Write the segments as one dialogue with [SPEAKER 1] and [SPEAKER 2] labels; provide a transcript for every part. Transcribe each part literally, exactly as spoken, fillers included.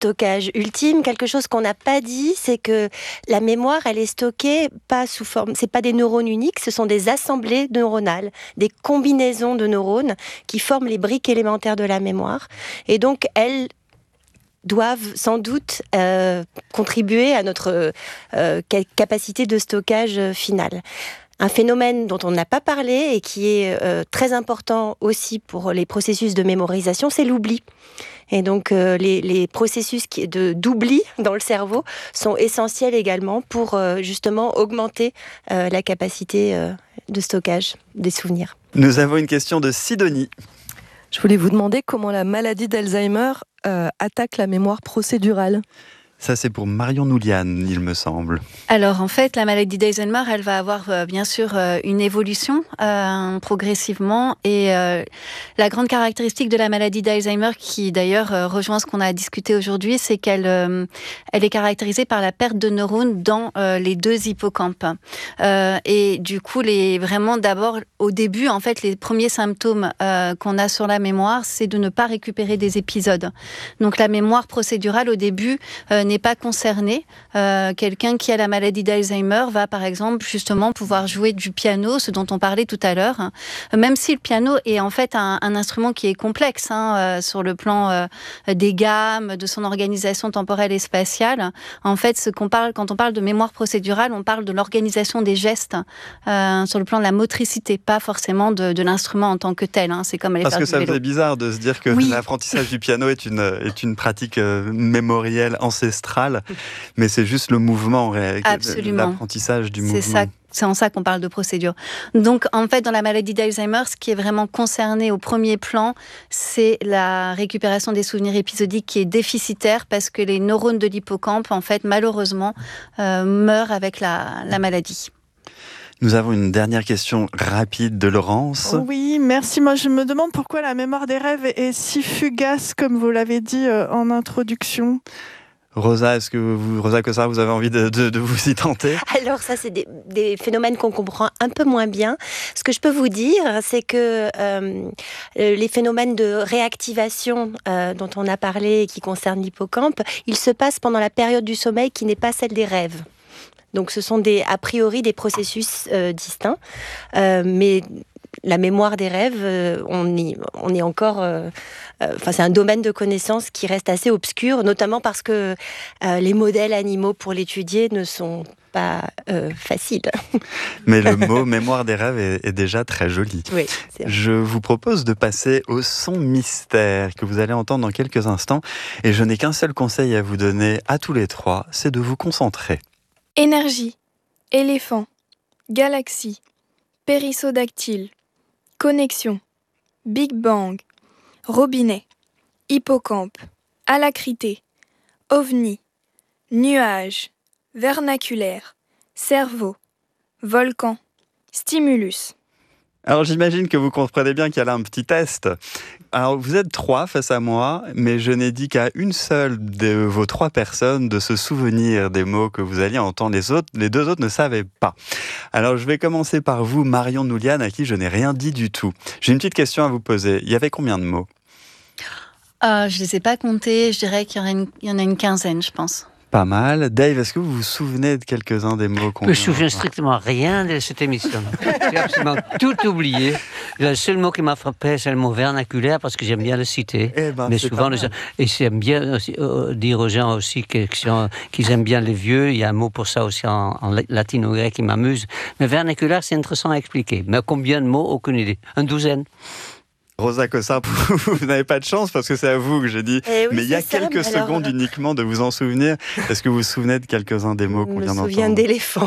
[SPEAKER 1] stockage ultime. Quelque chose qu'on n'a pas dit, c'est que la mémoire, elle est stockée pas sous forme, c'est pas des neurones uniques, ce sont des assemblées neuronales, des combinaisons de neurones qui forment les briques élémentaires de la mémoire. Et donc, elles doivent sans doute euh, contribuer à notre euh, capacité de stockage finale. Un phénomène dont on n'a pas parlé et qui est euh, très important aussi pour les processus de mémorisation, c'est l'oubli. Et donc euh, les, les processus qui, de, d'oubli dans le cerveau sont essentiels également pour euh, justement augmenter euh, la capacité euh, de stockage des souvenirs.
[SPEAKER 2] Nous avons une question de Sidonie.
[SPEAKER 3] Je voulais vous demander comment la maladie d'Alzheimer euh, attaque la mémoire procédurale.
[SPEAKER 2] Ça, c'est pour Marion Nouliane, il me semble.
[SPEAKER 4] Alors, en fait, la maladie d'Alzheimer, elle va avoir, euh, bien sûr, euh, une évolution euh, progressivement. Et euh, la grande caractéristique de la maladie d'Alzheimer, qui d'ailleurs euh, rejoint ce qu'on a discuté aujourd'hui, c'est qu'elle euh, elle est caractérisée par la perte de neurones dans euh, les deux hippocampes. Euh, et du coup, les, vraiment, d'abord, au début, en fait, les premiers symptômes euh, qu'on a sur la mémoire, c'est de ne pas récupérer des épisodes. Donc, la mémoire procédurale, au début, euh, n'est pas concerné. Euh, quelqu'un qui a la maladie d'Alzheimer va, par exemple, justement pouvoir jouer du piano, ce dont on parlait tout à l'heure. Même si le piano est en fait un, un instrument qui est complexe hein, euh, sur le plan euh, des gammes, de son organisation temporelle et spatiale. En fait, ce qu'on parle, quand on parle de mémoire procédurale, on parle de l'organisation des gestes euh, sur le plan de la motricité, pas forcément de, de l'instrument en tant que tel. Hein. C'est comme aller
[SPEAKER 2] Parce
[SPEAKER 4] faire
[SPEAKER 2] que
[SPEAKER 4] du
[SPEAKER 2] ça
[SPEAKER 4] vélo.
[SPEAKER 2] faisait bizarre de se dire que oui. l'apprentissage du piano est une, est une pratique euh, mémorielle ancestrale. Mais c'est juste le mouvement,
[SPEAKER 4] Absolument.
[SPEAKER 2] l'apprentissage du mouvement.
[SPEAKER 4] C'est ça. C'est en ça qu'on parle de procédure. Donc, en fait, dans la maladie d'Alzheimer, ce qui est vraiment concerné au premier plan, c'est la récupération des souvenirs épisodiques qui est déficitaire parce que les neurones de l'hippocampe, en fait, malheureusement, euh, meurent avec la, la maladie.
[SPEAKER 2] Nous avons une dernière question rapide de Laurence.
[SPEAKER 5] Oui, merci. Moi, je me demande pourquoi la mémoire des rêves est si fugace, comme vous l'avez dit euh, en introduction.
[SPEAKER 2] Rosa, est-ce que vous, Rosa Cossard, vous avez envie de, de, de vous y tenter ?
[SPEAKER 1] Alors ça, c'est des, des phénomènes qu'on comprend un peu moins bien. Ce que je peux vous dire, c'est que euh, les phénomènes de réactivation euh, dont on a parlé et qui concernent l'hippocampe, ils se passent pendant la période du sommeil qui n'est pas celle des rêves. Donc ce sont des, a priori des processus euh, distincts, euh, mais la mémoire des rêves, euh, on, y, on est encore... Euh, euh, enfin, c'est un domaine de connaissance qui reste assez obscur, notamment parce que euh, les modèles animaux pour l'étudier ne sont pas euh, faciles.
[SPEAKER 2] Mais le mot mémoire des rêves est, est déjà très joli.
[SPEAKER 1] Oui, c'est vrai.
[SPEAKER 2] Je vous propose de passer au son mystère que vous allez entendre dans quelques instants. Et je n'ai qu'un seul conseil à vous donner à tous les trois, c'est de vous concentrer.
[SPEAKER 6] Énergie, éléphant, galaxie, périssodactyle, connexion, Big Bang, robinet, hippocampe, alacrité, ovni, nuage, vernaculaire, cerveau, volcan, stimulus.
[SPEAKER 2] Alors j'imagine que vous comprenez bien qu'il y a là un petit test. Alors vous êtes trois face à moi, mais je n'ai dit qu'à une seule de vos trois personnes de se souvenir des mots que vous alliez entendre. Les autres, les deux autres ne savaient pas. Alors je vais commencer par vous, Marion Nouliane, à qui je n'ai rien dit du tout. J'ai une petite question à vous poser. Il y avait combien de mots ?
[SPEAKER 4] euh, Je ne les ai pas comptés, je dirais qu'il y en a une, il y en a une quinzaine, je pense.
[SPEAKER 2] Pas mal. Dave, est-ce que vous vous souvenez de quelques-uns des mots qu'on...
[SPEAKER 7] Je ne me souviens strictement rien de cette émission. J'ai absolument tout oublié. Le seul mot qui m'a frappé, c'est le mot vernaculaire, parce que j'aime bien le citer.
[SPEAKER 2] Eh ben,
[SPEAKER 7] Mais
[SPEAKER 2] c'est
[SPEAKER 7] souvent,
[SPEAKER 2] pas
[SPEAKER 7] les gens, et j'aime bien aussi, euh, dire aux gens aussi qu'ils, qu'ils aiment bien les vieux. Il y a un mot pour ça aussi en, en latino-grec qui m'amuse. Mais vernaculaire, c'est intéressant à expliquer. Mais combien de mots, aucune idée. Une douzaine.
[SPEAKER 2] Rosa Cossard, vous n'avez pas de chance parce que c'est à vous que j'ai dit.
[SPEAKER 1] Eh oui,
[SPEAKER 2] mais il y a
[SPEAKER 1] ça,
[SPEAKER 2] quelques
[SPEAKER 1] alors...
[SPEAKER 2] secondes uniquement de vous en souvenir. Est-ce que vous vous souvenez de quelques-uns des mots qu'on vient d'entendre ?
[SPEAKER 1] Je me souviens d'éléphant,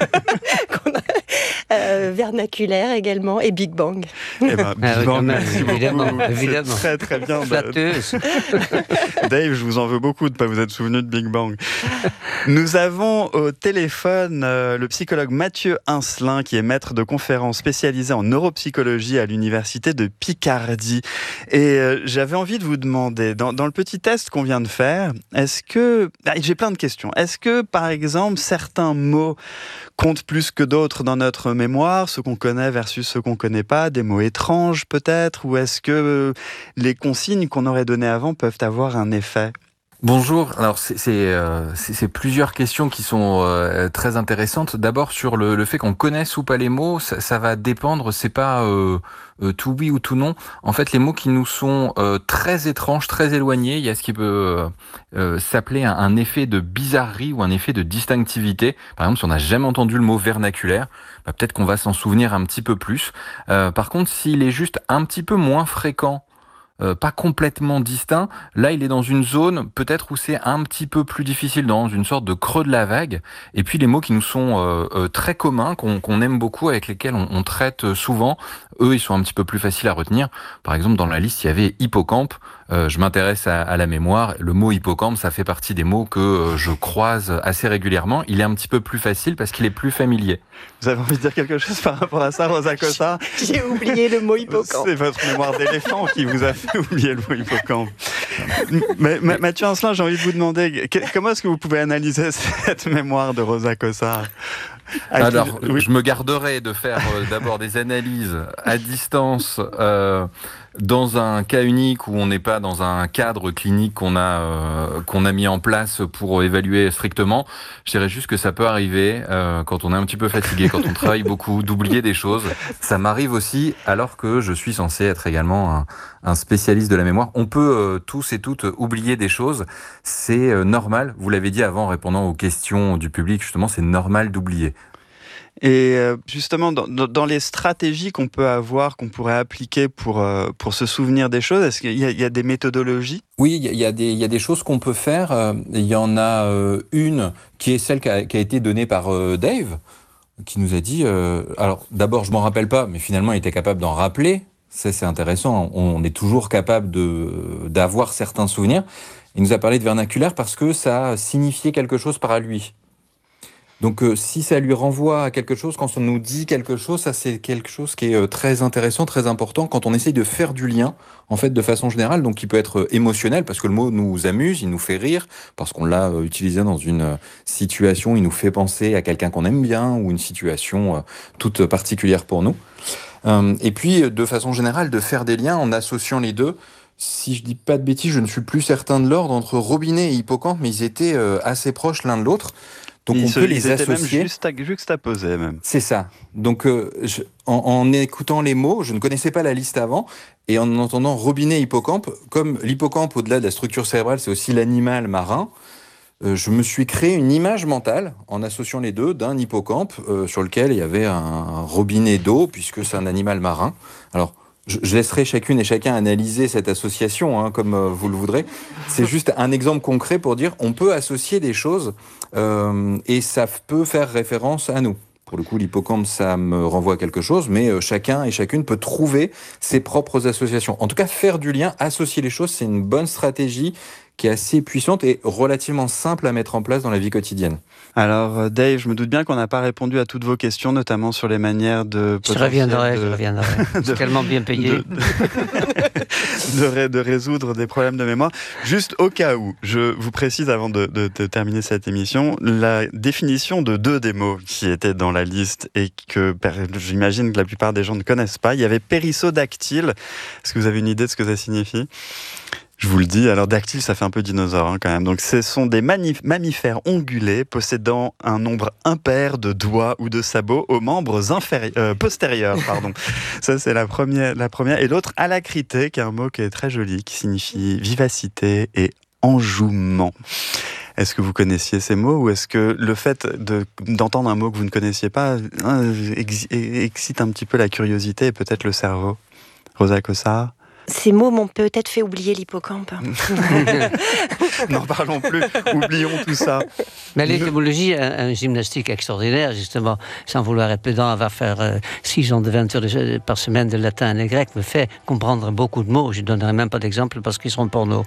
[SPEAKER 1] euh, vernaculaire également, et Big Bang.
[SPEAKER 2] Eh ben, Big
[SPEAKER 7] ah oui,
[SPEAKER 2] Bang,
[SPEAKER 7] même,
[SPEAKER 2] merci
[SPEAKER 7] évidemment,
[SPEAKER 2] beaucoup.
[SPEAKER 7] évidemment.
[SPEAKER 2] C'est très très bien.
[SPEAKER 7] Flatteuse.
[SPEAKER 2] Dave, je vous en veux beaucoup de ne pas vous être souvenu de Big Bang. Nous avons au téléphone euh, le psychologue Mathieu Incelin, qui est maître de conférences spécialisé en neuropsychologie à l'université de Picardie. Et euh, j'avais envie de vous demander, dans, dans le petit test qu'on vient de faire, est-ce que... Ah, j'ai plein de questions. Est-ce que, par exemple, certains mots comptent plus que d'autres dans notre mémoire, ceux qu'on connaît versus ceux qu'on ne connaît pas, des mots étranges peut-être, ou est-ce que euh, les consignes qu'on aurait données avant peuvent avoir un effet ?
[SPEAKER 8] Bonjour. Alors c'est, c'est, euh, c'est, c'est plusieurs questions qui sont euh, très intéressantes. D'abord sur le, le fait qu'on connaisse ou pas les mots, ça, ça va dépendre. C'est pas euh, euh, tout oui ou tout non. En fait, les mots qui nous sont euh, très étranges, très éloignés, il y a ce qui peut euh, euh, s'appeler un, un effet de bizarrerie ou un effet de distinctivité. Par exemple, si on n'a jamais entendu le mot vernaculaire, bah, peut-être qu'on va s'en souvenir un petit peu plus. Euh, par contre, s'il est juste un petit peu moins fréquent, Euh, pas complètement distinct, là il est dans une zone peut-être où c'est un petit peu plus difficile, dans une sorte de creux de la vague. Et puis les mots qui nous sont euh, euh, très communs, qu'on, qu'on aime beaucoup, avec lesquels on, on traite souvent, eux ils sont un petit peu plus faciles à retenir. Par exemple, dans la liste il y avait hippocampe. Euh, je m'intéresse à, à la mémoire. Le mot hippocampe, ça fait partie des mots que euh, je croise assez régulièrement. Il est un petit peu plus facile parce qu'il est plus familier.
[SPEAKER 2] Vous avez envie de dire quelque chose par rapport à ça, Rosa Cossard?
[SPEAKER 1] J'ai oublié le mot hippocampe.
[SPEAKER 2] C'est votre mémoire d'éléphant qui vous a fait oublier le mot hippocampe. Mais, mais, Mathieu Ancelin, j'ai envie de vous demander, que, comment est-ce que vous pouvez analyser cette mémoire de Rosa Cossard?
[SPEAKER 8] Alors,
[SPEAKER 2] oui.
[SPEAKER 8] je me garderai de faire euh, d'abord des analyses à distance euh, dans un cas unique où on n'est pas dans un cadre clinique qu'on a euh, qu'on a mis en place pour évaluer strictement. Je dirais juste que ça peut arriver euh, quand on est un petit peu fatigué, quand on travaille beaucoup, d'oublier des choses. Ça m'arrive aussi, alors que je suis censé être également un, un spécialiste de la mémoire. On peut euh, tous et toutes oublier des choses. C'est euh, normal. Vous l'avez dit avant, en répondant aux questions du public, justement, c'est normal d'oublier.
[SPEAKER 2] Et justement, dans, dans les stratégies qu'on peut avoir, qu'on pourrait appliquer pour, euh, pour se souvenir des choses, est-ce qu'il y a, il y a des méthodologies?
[SPEAKER 8] Oui, il y a des, il y a des choses qu'on peut faire. Il y en a une qui est celle qui a, qui a été donnée par Dave, qui nous a dit... Euh, alors, d'abord, je m'en rappelle pas, mais finalement, il était capable d'en rappeler. Ça, c'est intéressant. On est toujours capable de, d'avoir certains souvenirs. Il nous a parlé de vernaculaire parce que ça signifiait quelque chose par lui. Donc euh, si ça lui renvoie à quelque chose, quand on nous dit quelque chose, ça c'est quelque chose qui est euh, très intéressant, très important quand on essaye de faire du lien, en fait, de façon générale, donc qui peut être euh, émotionnel, parce que le mot nous amuse, il nous fait rire, parce qu'on l'a euh, utilisé dans une euh, situation, il nous fait penser à quelqu'un qu'on aime bien, ou une situation euh, toute particulière pour nous. Euh, et puis, de façon générale, de faire des liens en associant les deux. Si je dis pas de bêtises, je ne suis plus certain de l'ordre entre robinet et hippocampe, mais ils étaient euh, assez proches l'un de l'autre. Donc ils on se, peut les associer.
[SPEAKER 2] Même juste à, juxtaposés même.
[SPEAKER 8] C'est ça. Donc euh, je, en, en écoutant les mots, je ne connaissais pas la liste avant, et en entendant robinet, hippocampe, comme l'hippocampe au-delà de la structure cérébrale, c'est aussi l'animal marin. Euh, je me suis créé une image mentale en associant les deux d'un hippocampe euh, sur lequel il y avait un, un robinet d'eau puisque c'est un animal marin. Alors Je, je laisserai chacune et chacun analyser cette association, hein, comme euh, vous le voudrez. C'est juste un exemple concret pour dire on peut associer des choses euh, et ça peut faire référence à nous. Pour le coup, l'hippocampe, ça me renvoie à quelque chose, mais euh, chacun et chacune peut trouver ses propres associations. En tout cas, faire du lien, associer les choses, c'est une bonne stratégie qui est assez puissante et relativement simple à mettre en place dans la vie quotidienne.
[SPEAKER 2] Alors Dave, je me doute bien qu'on n'a pas répondu à toutes vos questions, notamment sur les manières de...
[SPEAKER 7] Je reviendrai, de, je reviendrai. C'est tellement bien payé.
[SPEAKER 2] De, de, de résoudre des problèmes de mémoire. Juste au cas où, je vous précise avant de, de, de terminer cette émission, la définition de deux des mots qui étaient dans la liste et que j'imagine que la plupart des gens ne connaissent pas. Il y avait périssodactyle. Est-ce que vous avez une idée de ce que ça signifie ? Je vous le dis, alors dactyle, ça fait un peu dinosaure hein, quand même. Donc ce sont des manif- mammifères ongulés possédant un nombre impair de doigts ou de sabots aux membres inféri- euh, postérieurs. Pardon. Ça c'est la première, la première. Et l'autre, alacrité, qui est un mot qui est très joli, qui signifie vivacité et enjouement. Est-ce que vous connaissiez ces mots ou est-ce que le fait de, d'entendre un mot que vous ne connaissiez pas hein, ex- excite un petit peu la curiosité et peut-être le cerveau? Rosa Cossard?
[SPEAKER 1] Ces mots m'ont peut-être fait oublier l'hippocampe.
[SPEAKER 2] N'en parlons plus, oublions tout ça.
[SPEAKER 7] Mais l'étymologie est un, un gymnastique extraordinaire, justement, sans vouloir être pédant, avoir faire euh, six ans de vingt heures de, par semaine de latin et de grec me fait comprendre beaucoup de mots. Je ne donnerai même pas d'exemple parce qu'ils seront porno.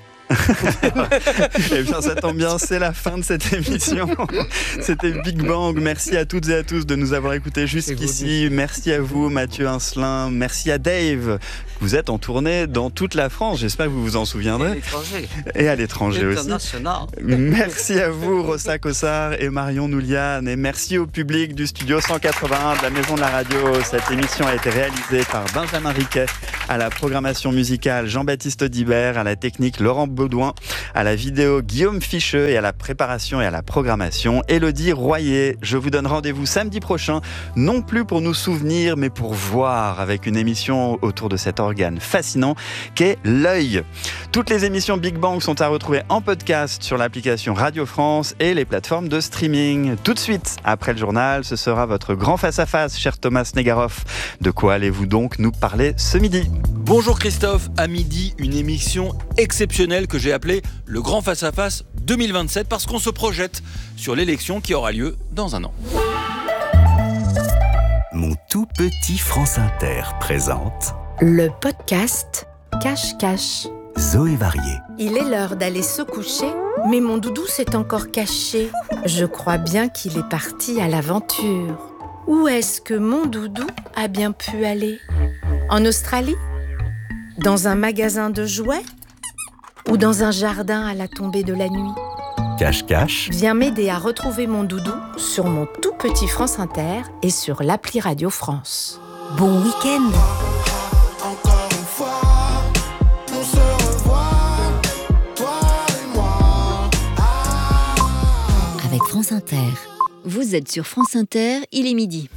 [SPEAKER 2] Eh bien, ça tombe bien, c'est la fin de cette émission. C'était Big Bang. Merci à toutes et à tous de nous avoir écoutés jusqu'ici. Merci à vous, Mathieu Ancelin. Merci à Dave. Vous êtes en tournée dans toute la France. J'espère que vous vous en souviendrez.
[SPEAKER 7] Et à l'étranger.
[SPEAKER 2] Et à l'étranger aussi. Merci à vous, Rosa Cossard et Marion Nouliane. Et merci au public du studio cent quatre-vingt-un de la Maison de la Radio. Cette émission a été réalisée par Benjamin Riquet, à la programmation musicale Jean-Baptiste Audibert, à la technique Laurent Baudouin, à la vidéo Guillaume Ficheux et à la préparation et à la programmation Élodie Royer. Je vous donne rendez-vous samedi prochain, non plus pour nous souvenir, mais pour voir, avec une émission autour de cet organe fascinant qu'est l'œil. Toutes les émissions Big Bang sont à retrouver en podcast sur l'application Radio France et les plateformes de streaming. Tout de suite, après le journal, ce sera votre grand face-à-face, cher Thomas Negaroff. De quoi allez-vous donc nous parler ce midi ?
[SPEAKER 9] Bonjour Christophe, à midi, une émission exceptionnelle que j'ai appelée le Grand Face-à-Face deux mille vingt-sept parce qu'on se projette sur l'élection qui aura lieu dans un an.
[SPEAKER 10] Mon tout petit France Inter présente
[SPEAKER 11] le podcast Cache-Cache.
[SPEAKER 10] Zoé Varier.
[SPEAKER 11] Il est l'heure d'aller se coucher, mais mon doudou s'est encore caché. Je crois bien qu'il est parti à l'aventure. Où est-ce que mon doudou a bien pu aller ? En Australie ? Dans un magasin de jouets ? Ou dans un jardin à la tombée de la nuit ?
[SPEAKER 10] Cache-Cache.
[SPEAKER 11] Viens m'aider à retrouver mon doudou sur mon tout petit France Inter et sur l'appli Radio France. Bon week-end.
[SPEAKER 12] Encore une fois, on se revoit, toi et moi. Ah.
[SPEAKER 13] Avec France Inter. Vous êtes sur France Inter, il est midi.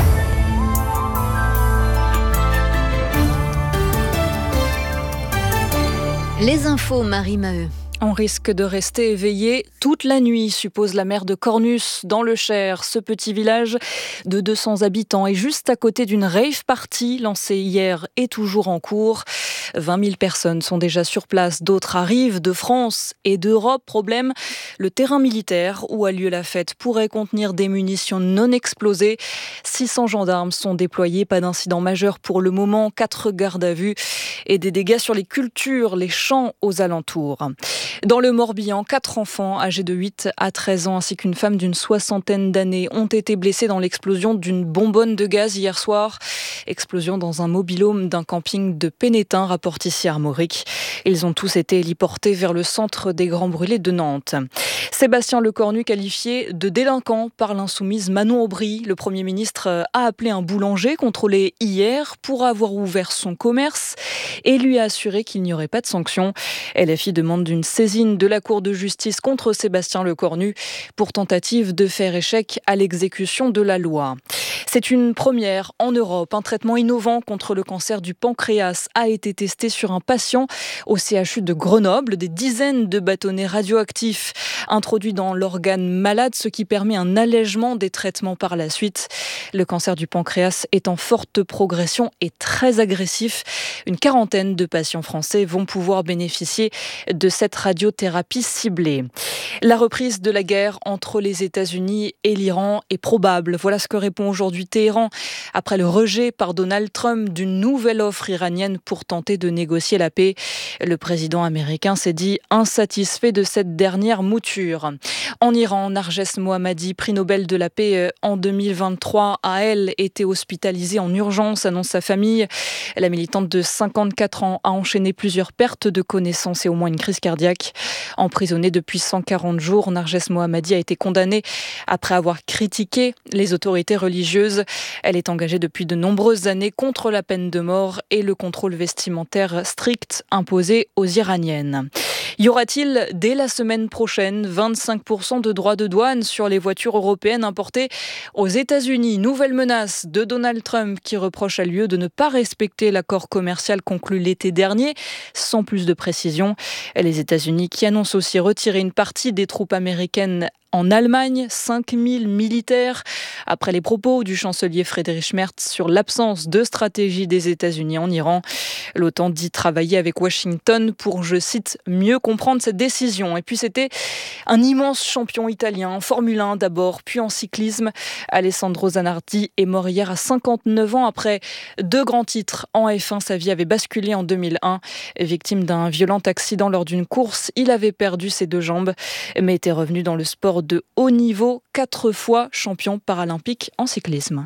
[SPEAKER 13] Les infos, Marie Maheu.
[SPEAKER 14] On risque de rester éveillé toute la nuit, suppose la maire de Cornus, dans le Cher. Ce petit village de deux cents habitants est juste à côté d'une rave party lancée hier et toujours en cours. vingt mille personnes sont déjà sur place, d'autres arrivent de France et d'Europe. Problème, le terrain militaire où a lieu la fête pourrait contenir des munitions non explosées. six cents gendarmes sont déployés, pas d'incident majeur pour le moment, quatre gardes à vue et des dégâts sur les cultures, les champs aux alentours. Dans le Morbihan, quatre enfants âgés de huit à treize ans ainsi qu'une femme d'une soixantaine d'années ont été blessés dans l'explosion d'une bonbonne de gaz hier soir. Explosion dans un mobil-home d'un camping de Pénétin, rapporte ici Armorique. Ils ont tous été héliportés vers le centre des Grands Brûlés de Nantes. Sébastien Lecornu qualifié de délinquant par l'insoumise Manon Aubry. Le Premier ministre a appelé un boulanger contrôlé hier pour avoir ouvert son commerce et lui a assuré qu'il n'y aurait pas de sanctions. L F I demande une saisine de la Cour de justice contre Sébastien Lecornu pour tentative de faire échec à l'exécution de la loi. C'est une première en Europe. Un traitement innovant contre le cancer du pancréas a été testé sur un patient au C H U de Grenoble. Des dizaines de bâtonnets radioactifs introduits dans l'organe malade, ce qui permet un allègement des traitements par la suite. Le cancer du pancréas est en forte progression et très agressif. Une quarantaine de patients français vont pouvoir bénéficier de cette radiothérapie ciblée. La reprise de la guerre entre les États-Unis et l'Iran est probable. Voilà ce que répond aujourd'hui Téhéran après le rejet par Donald Trump d'une nouvelle offre iranienne pour tenter de négocier la paix. Le président américain s'est dit insatisfait de cette dernière mouture. En Iran, Narges Mohammadi, prix Nobel de la paix en deux mille vingt-trois, a elle été hospitalisée en urgence, annonce sa famille. La militante de cinquante-quatre ans a enchaîné plusieurs pertes de connaissance et au moins une crise cardiaque. Emprisonnée depuis cent quarante jours, Narges Mohammadi a été condamnée après avoir critiqué les autorités religieuses. Elle est engagée depuis de nombreuses années contre la peine de mort et le contrôle vestimentaire strict imposé aux Iraniennes. Y aura-t-il dès la semaine prochaine vingt-cinq pour cent de droits de douane sur les voitures européennes importées aux États-Unis? Nouvelle menace de Donald Trump qui reproche à l'U E de ne pas respecter l'accord commercial conclu l'été dernier, sans plus de précision. Les États-Unis qui annoncent aussi retirer une partie des troupes américaines en Allemagne, cinq mille militaires, après les propos du chancelier Friedrich Merz sur l'absence de stratégie des États-Unis en Iran. L'OTAN dit travailler avec Washington pour, je cite, mieux comprendre cette décision. Et puis c'était un immense champion italien en Formule un d'abord, puis en cyclisme. Alessandro Zanardi est mort hier à cinquante-neuf ans après deux grands titres en F un. Sa vie avait basculé en deux mille un. Victime d'un violent accident lors d'une course, il avait perdu ses deux jambes, mais était revenu dans le sport de haut niveau, quatre fois champion paralympique en cyclisme.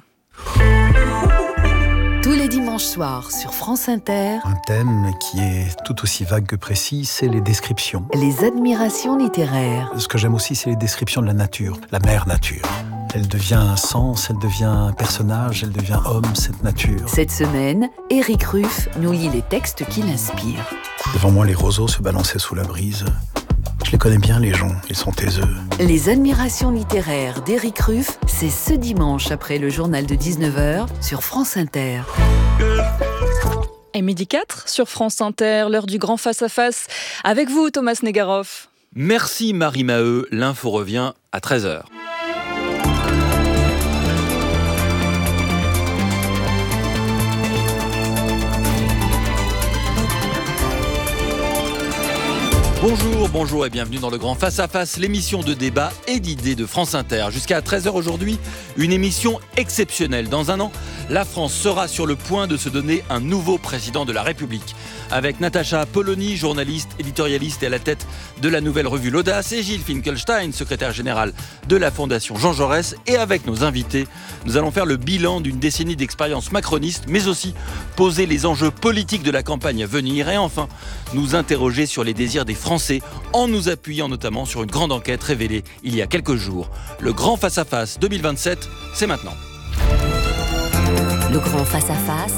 [SPEAKER 11] Tous les dimanches soirs sur France Inter.
[SPEAKER 15] Un thème qui est tout aussi vague que précis, c'est les descriptions.
[SPEAKER 11] Les admirations littéraires.
[SPEAKER 15] Ce que j'aime aussi, c'est les descriptions de la nature, la mère nature. Elle devient un sens, elle devient un personnage, elle devient homme, cette nature.
[SPEAKER 11] Cette semaine, Éric Ruff nous lit les textes qui l'inspirent.
[SPEAKER 15] Devant moi, les roseaux se balançaient sous la brise. Je les connais bien, les gens, ils sont taiseux.
[SPEAKER 16] Les admirations littéraires d'Éric Ruff, c'est ce dimanche après le journal de dix-neuf heures sur France Inter.
[SPEAKER 14] Et midi quatre sur France Inter, l'heure du grand face-à-face. Avec vous, Thomas Negaroff.
[SPEAKER 9] Merci Marie Maheu, l'info revient à treize heures. Bonjour, bonjour et bienvenue dans le Grand Face à Face, l'émission de débat et d'idées de France Inter. Jusqu'à treize heures aujourd'hui, une émission exceptionnelle. Dans un an, la France sera sur le point de se donner un nouveau président de la République. Avec Natacha Polony, journaliste, éditorialiste et à la tête de la nouvelle revue L'Audace, et Gilles Finkelstein, secrétaire général de la Fondation Jean Jaurès. Et avec nos invités, nous allons faire le bilan d'une décennie d'expérience macroniste, mais aussi poser les enjeux politiques de la campagne à venir. Et enfin, nous interroger sur les désirs des Français en nous appuyant notamment sur une grande enquête révélée il y a quelques jours. Le Grand Face-à-Face deux mille vingt-sept, c'est maintenant.
[SPEAKER 13] Le Grand Face-à-Face,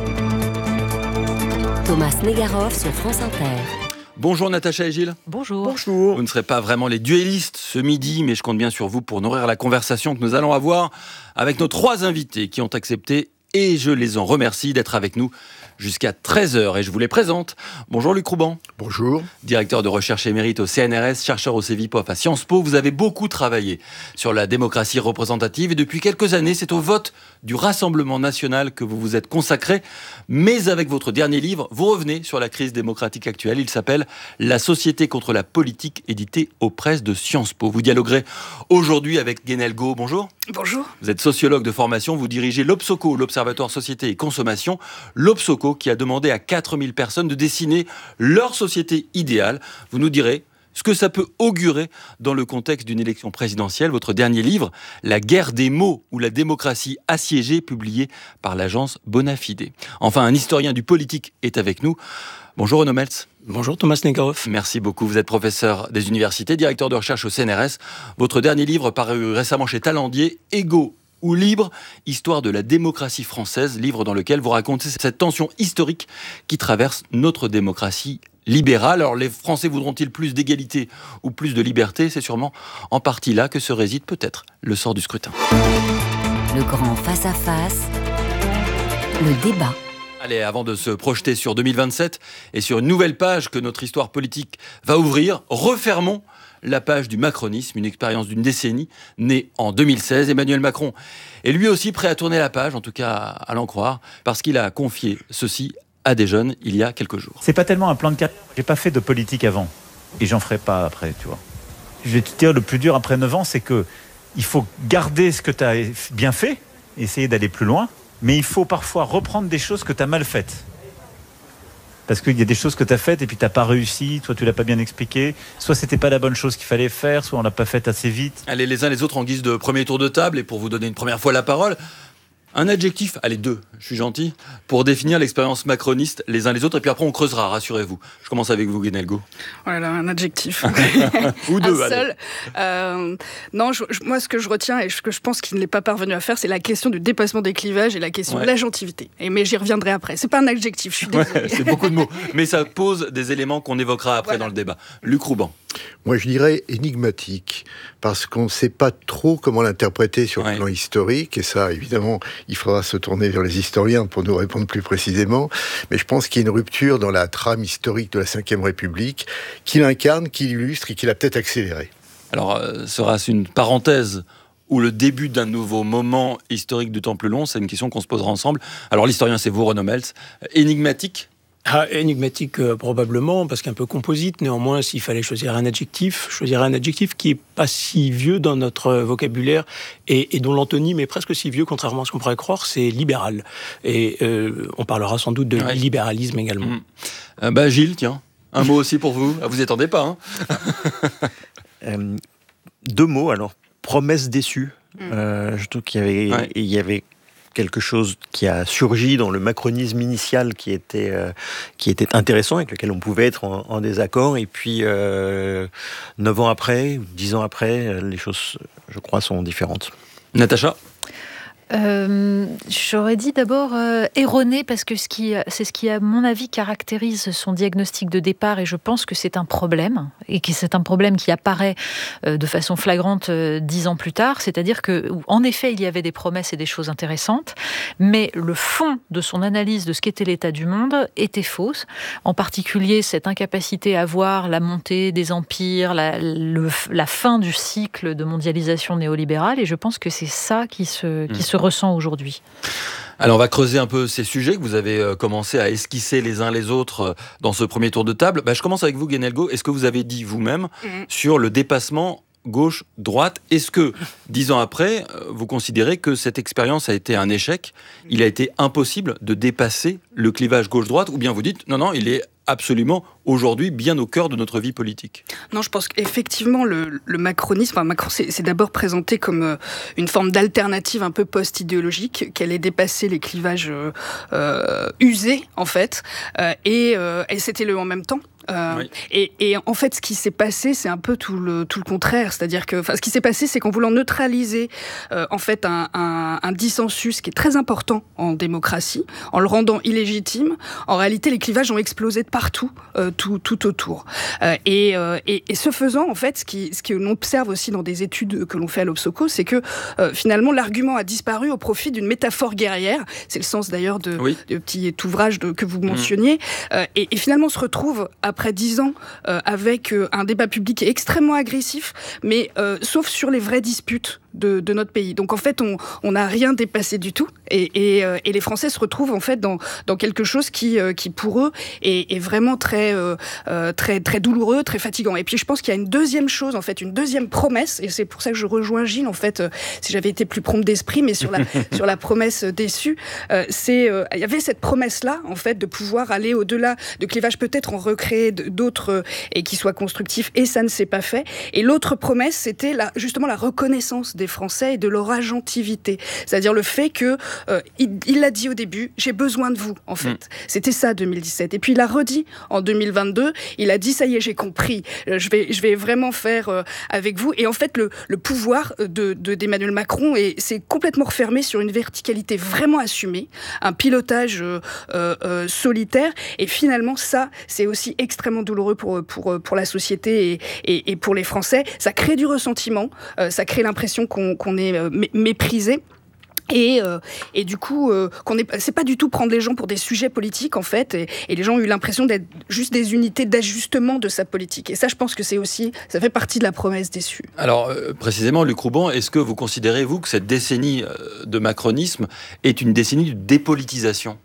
[SPEAKER 13] Thomas Negaroff sur France Inter.
[SPEAKER 9] Bonjour Natacha et Gilles.
[SPEAKER 3] Bonjour.
[SPEAKER 9] Bonjour. Vous ne serez pas vraiment les duellistes ce midi, mais je compte bien sur vous pour nourrir la conversation que nous allons avoir avec nos trois invités qui ont accepté, et je les en remercie, d'être avec nous jusqu'à treize heures. Et je vous les présente. Bonjour Luc Rouban.
[SPEAKER 17] Bonjour.
[SPEAKER 9] Directeur de recherche émérite au C N R S, chercheur au Cevipof à Sciences Po. Vous avez beaucoup travaillé sur la démocratie représentative et depuis quelques années, c'est au vote du Rassemblement national que vous vous êtes consacré. Mais avec votre dernier livre, vous revenez sur la crise démocratique actuelle. Il s'appelle « La société contre la politique », édité aux presses de Sciences Po. Vous dialoguerez aujourd'hui avec Guénel Go. Bonjour.
[SPEAKER 18] Bonjour.
[SPEAKER 9] Vous êtes sociologue de formation. Vous dirigez l'Obsoco, l'Observatoire Société et Consommation. L'Obsoco qui a demandé à quatre mille personnes de dessiner leur société idéale. Vous nous direz ce que ça peut augurer dans le contexte d'une élection présidentielle. Votre dernier livre, La guerre des mots ou la démocratie assiégée, publié par l'agence Bonafide. Enfin, un historien du politique est avec nous. Bonjour Renaud Meltz.
[SPEAKER 19] Bonjour Thomas Negaroff.
[SPEAKER 9] Merci beaucoup. Vous êtes professeur des universités, directeur de recherche au C N R S. Votre dernier livre, paru récemment chez Talendier, Égaux ou libre, histoire de la démocratie française, livre dans lequel vous racontez cette tension historique qui traverse notre démocratie libérale. Alors les Français voudront-ils plus d'égalité ou plus de liberté ? C'est sûrement en partie là que se réside peut-être le sort du scrutin.
[SPEAKER 13] Le grand face-à-face, le débat.
[SPEAKER 9] Allez, avant de se projeter sur deux mille vingt-sept et sur une nouvelle page que notre histoire politique va ouvrir, refermons la page du macronisme, une expérience d'une décennie, née en deux mille seize. Emmanuel Macron est lui aussi prêt à tourner la page, en tout cas à l'en croire, parce qu'il a confié ceci à des jeunes il y a quelques jours.
[SPEAKER 20] C'est pas tellement un plan de carrière. J'ai pas fait de politique avant, et j'en ferai pas après, tu vois. Je vais te dire, le plus dur après neuf ans, c'est que il faut garder ce que tu as bien fait, essayer d'aller plus loin, mais il faut parfois reprendre des choses que tu as mal faites. Parce qu'il y a des choses que tu as faites et puis tu n'as pas réussi, soit tu l'as pas bien expliqué, soit c'était pas la bonne chose qu'il fallait faire, soit on l'a pas faite assez vite.
[SPEAKER 9] Allez, les uns les autres en guise de premier tour de table, et pour vous donner une première fois la parole, un adjectif, allez deux, je suis gentil, pour définir l'expérience macroniste les uns les autres, et puis après on creusera, rassurez-vous. Je commence avec vous, Guénel Go.
[SPEAKER 18] Voilà, un adjectif.
[SPEAKER 9] Ou deux,
[SPEAKER 18] un
[SPEAKER 9] allez.
[SPEAKER 18] seul. Euh, non, je, je, moi ce que je retiens et ce que je pense qu'il n'est pas parvenu à faire, c'est la question du dépassement des clivages et la question
[SPEAKER 9] Ouais.
[SPEAKER 18] de l'agentivité. Et, mais j'y reviendrai après. C'est pas un adjectif, je suis désolée.
[SPEAKER 9] Ouais, c'est beaucoup de mots, mais ça pose des éléments qu'on évoquera après dans le débat. Luc Rouban.
[SPEAKER 17] Moi, je dirais énigmatique, parce qu'on ne sait pas trop comment l'interpréter sur le plan historique, et ça, évidemment, il faudra se tourner vers les historiens pour nous répondre plus précisément, mais je pense qu'il y a une rupture dans la trame historique de la cinquième République, qu'il incarne, qu'il illustre et qu'il a peut-être accéléré.
[SPEAKER 9] Alors, euh, sera-ce une parenthèse ou le début d'un nouveau moment historique de temps plus long ? C'est une question qu'on se posera ensemble. Alors, l'historien, c'est vous, Renaud Meltz. Énigmatique ?
[SPEAKER 19] Ah, énigmatique euh, probablement, parce qu'un peu composite. Néanmoins, s'il fallait choisir un adjectif, je choisirais un adjectif qui est pas si vieux dans notre vocabulaire et, et dont l'antonyme est presque si vieux, contrairement à ce qu'on pourrait croire, c'est libéral. Et euh, on parlera sans doute de
[SPEAKER 9] Ouais.
[SPEAKER 19] libéralisme également.
[SPEAKER 9] Mmh. Euh, bah, Gilles, tiens, un mot aussi pour vous. Ah, vous y attendez pas, hein ?
[SPEAKER 21] Euh, deux mots, alors, promesse déçue. Euh, je trouve qu'il y avait,
[SPEAKER 9] Ouais.
[SPEAKER 21] il y avait quelque chose qui a surgi dans le macronisme initial qui était, euh, qui était intéressant, avec lequel on pouvait être en, en désaccord. Et puis, euh, neuf ans après, dix ans après, les choses, je crois, sont différentes.
[SPEAKER 9] Natacha ?
[SPEAKER 5] Euh, j'aurais dit d'abord euh, erroné, parce que ce qui, c'est ce qui, à mon avis, caractérise son diagnostic de départ, et je pense que c'est un problème, et que c'est un problème qui apparaît euh, de façon flagrante euh, dix ans plus tard, c'est-à-dire que, en effet, il y avait des promesses et des choses intéressantes, mais le fond de son analyse de ce qu'était l'état du monde était fausse, en particulier cette incapacité à voir la montée des empires, la, le, la fin du cycle de mondialisation néolibérale, et je pense que c'est ça qui se, qui se ressent aujourd'hui.
[SPEAKER 9] Alors on va creuser un peu ces sujets que vous avez commencé à esquisser les uns les autres dans ce premier tour de table. Bah, je commence avec vous, Guénelgo. Est-ce que vous avez dit vous-même mmh. sur le dépassement gauche-droite? Est-ce que, dix ans après, vous considérez que cette expérience a été un échec? Il a été impossible de dépasser le clivage gauche-droite? Ou bien vous dites, non, non, il est absolument aujourd'hui bien au cœur de notre vie politique?
[SPEAKER 18] Non, je pense qu'effectivement le, le macronisme, enfin, Macron, c'est, c'est d'abord présenté comme euh, une forme d'alternative un peu post-idéologique, qu'elle ait dépassé les clivages euh, euh, usés en fait, euh, et, euh, et c'était le en même temps. Euh, oui. et, et en fait, ce qui s'est passé, c'est un peu tout le, tout le contraire. C'est-à-dire que, enfin, ce qui s'est passé, c'est qu'en voulant neutraliser euh, en fait un, un, un dissensus qui est très important en démocratie, en le rendant illégitime, en réalité, les clivages ont explosé de partout, euh, tout, tout autour. Euh, et, euh, et, et ce faisant, en fait, ce qui, ce qu'on observe aussi dans des études que l'on fait à l'Obsoco, c'est que euh, finalement, l'argument a disparu au profit d'une métaphore guerrière. C'est le sens d'ailleurs de, oui. de petit ouvrage de, que vous mentionniez. Mmh. Euh, et, et finalement, on se retrouve après dix ans euh, avec euh, un débat public extrêmement agressif, mais euh, sauf sur les vraies disputes de, de notre pays. Donc en fait, on on n'a rien dépassé du tout, et, et, euh, et les Français se retrouvent en fait dans dans quelque chose qui euh, qui pour eux est, est vraiment très euh, euh, très très douloureux, très fatigant. Et puis je pense qu'il y a une deuxième chose en fait, une deuxième promesse, et c'est pour ça que je rejoins Gilles en fait. Euh, si j'avais été plus prompt d'esprit, mais sur la sur la promesse déçue, euh, c'est euh, il y avait cette promesse là en fait de pouvoir aller au-delà de clivages, peut-être en recréer d'autres euh, et qui soient constructifs, et ça ne s'est pas fait. Et l'autre promesse, c'était la, justement la reconnaissance des Français et de leur agentivité, c'est-à-dire le fait que euh, il, il l'a dit au début, j'ai besoin de vous en fait. Mmh. C'était ça deux mille dix-sept. Et puis il a redit en deux mille vingt-deux, il a dit ça y est, j'ai compris, je vais je vais vraiment faire euh, avec vous. Et en fait le, le pouvoir de, de d'Emmanuel Macron est c'est complètement refermé sur une verticalité vraiment assumée, un pilotage euh, euh, solitaire. Et finalement ça, c'est aussi extrêmement douloureux pour pour pour la société et, et, et pour les Français. Ça crée du ressentiment, euh, ça crée l'impression qu'on, qu'on est euh, méprisé. Et, euh, et du coup, euh, qu'on est, c'est pas du tout prendre les gens pour des sujets politiques en fait, et, et les gens ont eu l'impression d'être juste des unités d'ajustement de sa politique. Et ça, je pense que c'est aussi, ça fait partie de la promesse déçue.
[SPEAKER 9] Alors euh, précisément, Luc Rouban, est-ce que vous considérez vous que cette décennie de macronisme est une décennie de dépolitisation?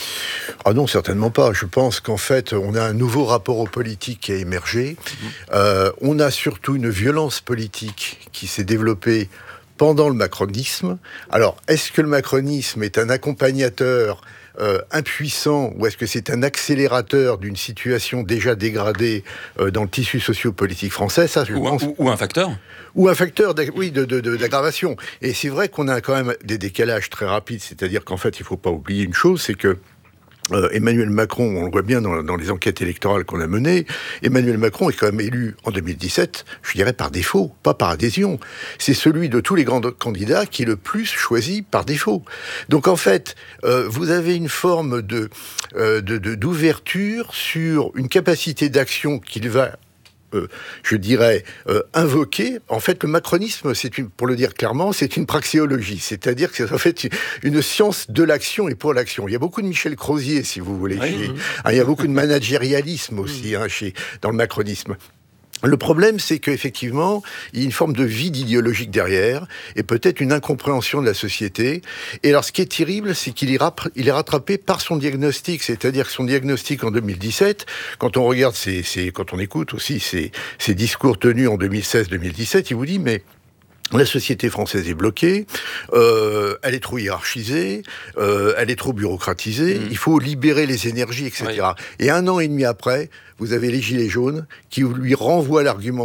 [SPEAKER 17] Ah non, certainement pas. Je pense qu'en fait, on a un nouveau rapport aux politiques qui a émergé. Mmh. Euh, on a surtout une violence politique qui s'est développée pendant le macronisme. Alors, est-ce que le macronisme est un accompagnateur euh, impuissant, ou est-ce que c'est un accélérateur d'une situation déjà dégradée euh, dans le tissu socio-politique français? Ça, je
[SPEAKER 9] ou,
[SPEAKER 17] pense...
[SPEAKER 9] un, ou, ou un facteur
[SPEAKER 17] Ou un facteur, oui, de, de, de, d'aggravation. Et c'est vrai qu'on a quand même des décalages très rapides, c'est-à-dire qu'en fait, il ne faut pas oublier une chose, c'est que Euh, Emmanuel Macron, on le voit bien dans, dans les enquêtes électorales qu'on a menées, Emmanuel Macron est quand même élu en deux mille dix-sept, je dirais par défaut, pas par adhésion. C'est celui de tous les grands candidats qui est le plus choisi par défaut. Donc en fait, euh, vous avez une forme de, euh, de, de, d'ouverture sur une capacité d'action qu'il va Euh, je dirais, euh, invoquer. En fait, le macronisme, c'est une, pour le dire clairement, c'est une praxéologie. C'est-à-dire que c'est en fait une science de l'action et pour l'action. Il y a beaucoup de Michel Crozier, si vous voulez. Oui, chez, oui. Hein, il y a beaucoup de managérialisme aussi hein, chez, dans le macronisme. Le problème, c'est qu'effectivement, il y a une forme de vide idéologique derrière, et peut-être une incompréhension de la société. Et alors, ce qui est terrible, c'est qu'il est, rapp- il est rattrapé par son diagnostic, c'est-à-dire que son diagnostic en deux mille dix-sept, quand on regarde ses, ses, quand on écoute aussi ses, ses discours tenus en deux mille seize deux mille dix-sept, il vous dit, mais la société française est bloquée, euh, elle est trop hiérarchisée, euh, elle est trop bureaucratisée, mmh. il faut libérer les énergies, et cetera. Oui. Et un an et demi après, vous avez les Gilets jaunes qui lui renvoient l'argument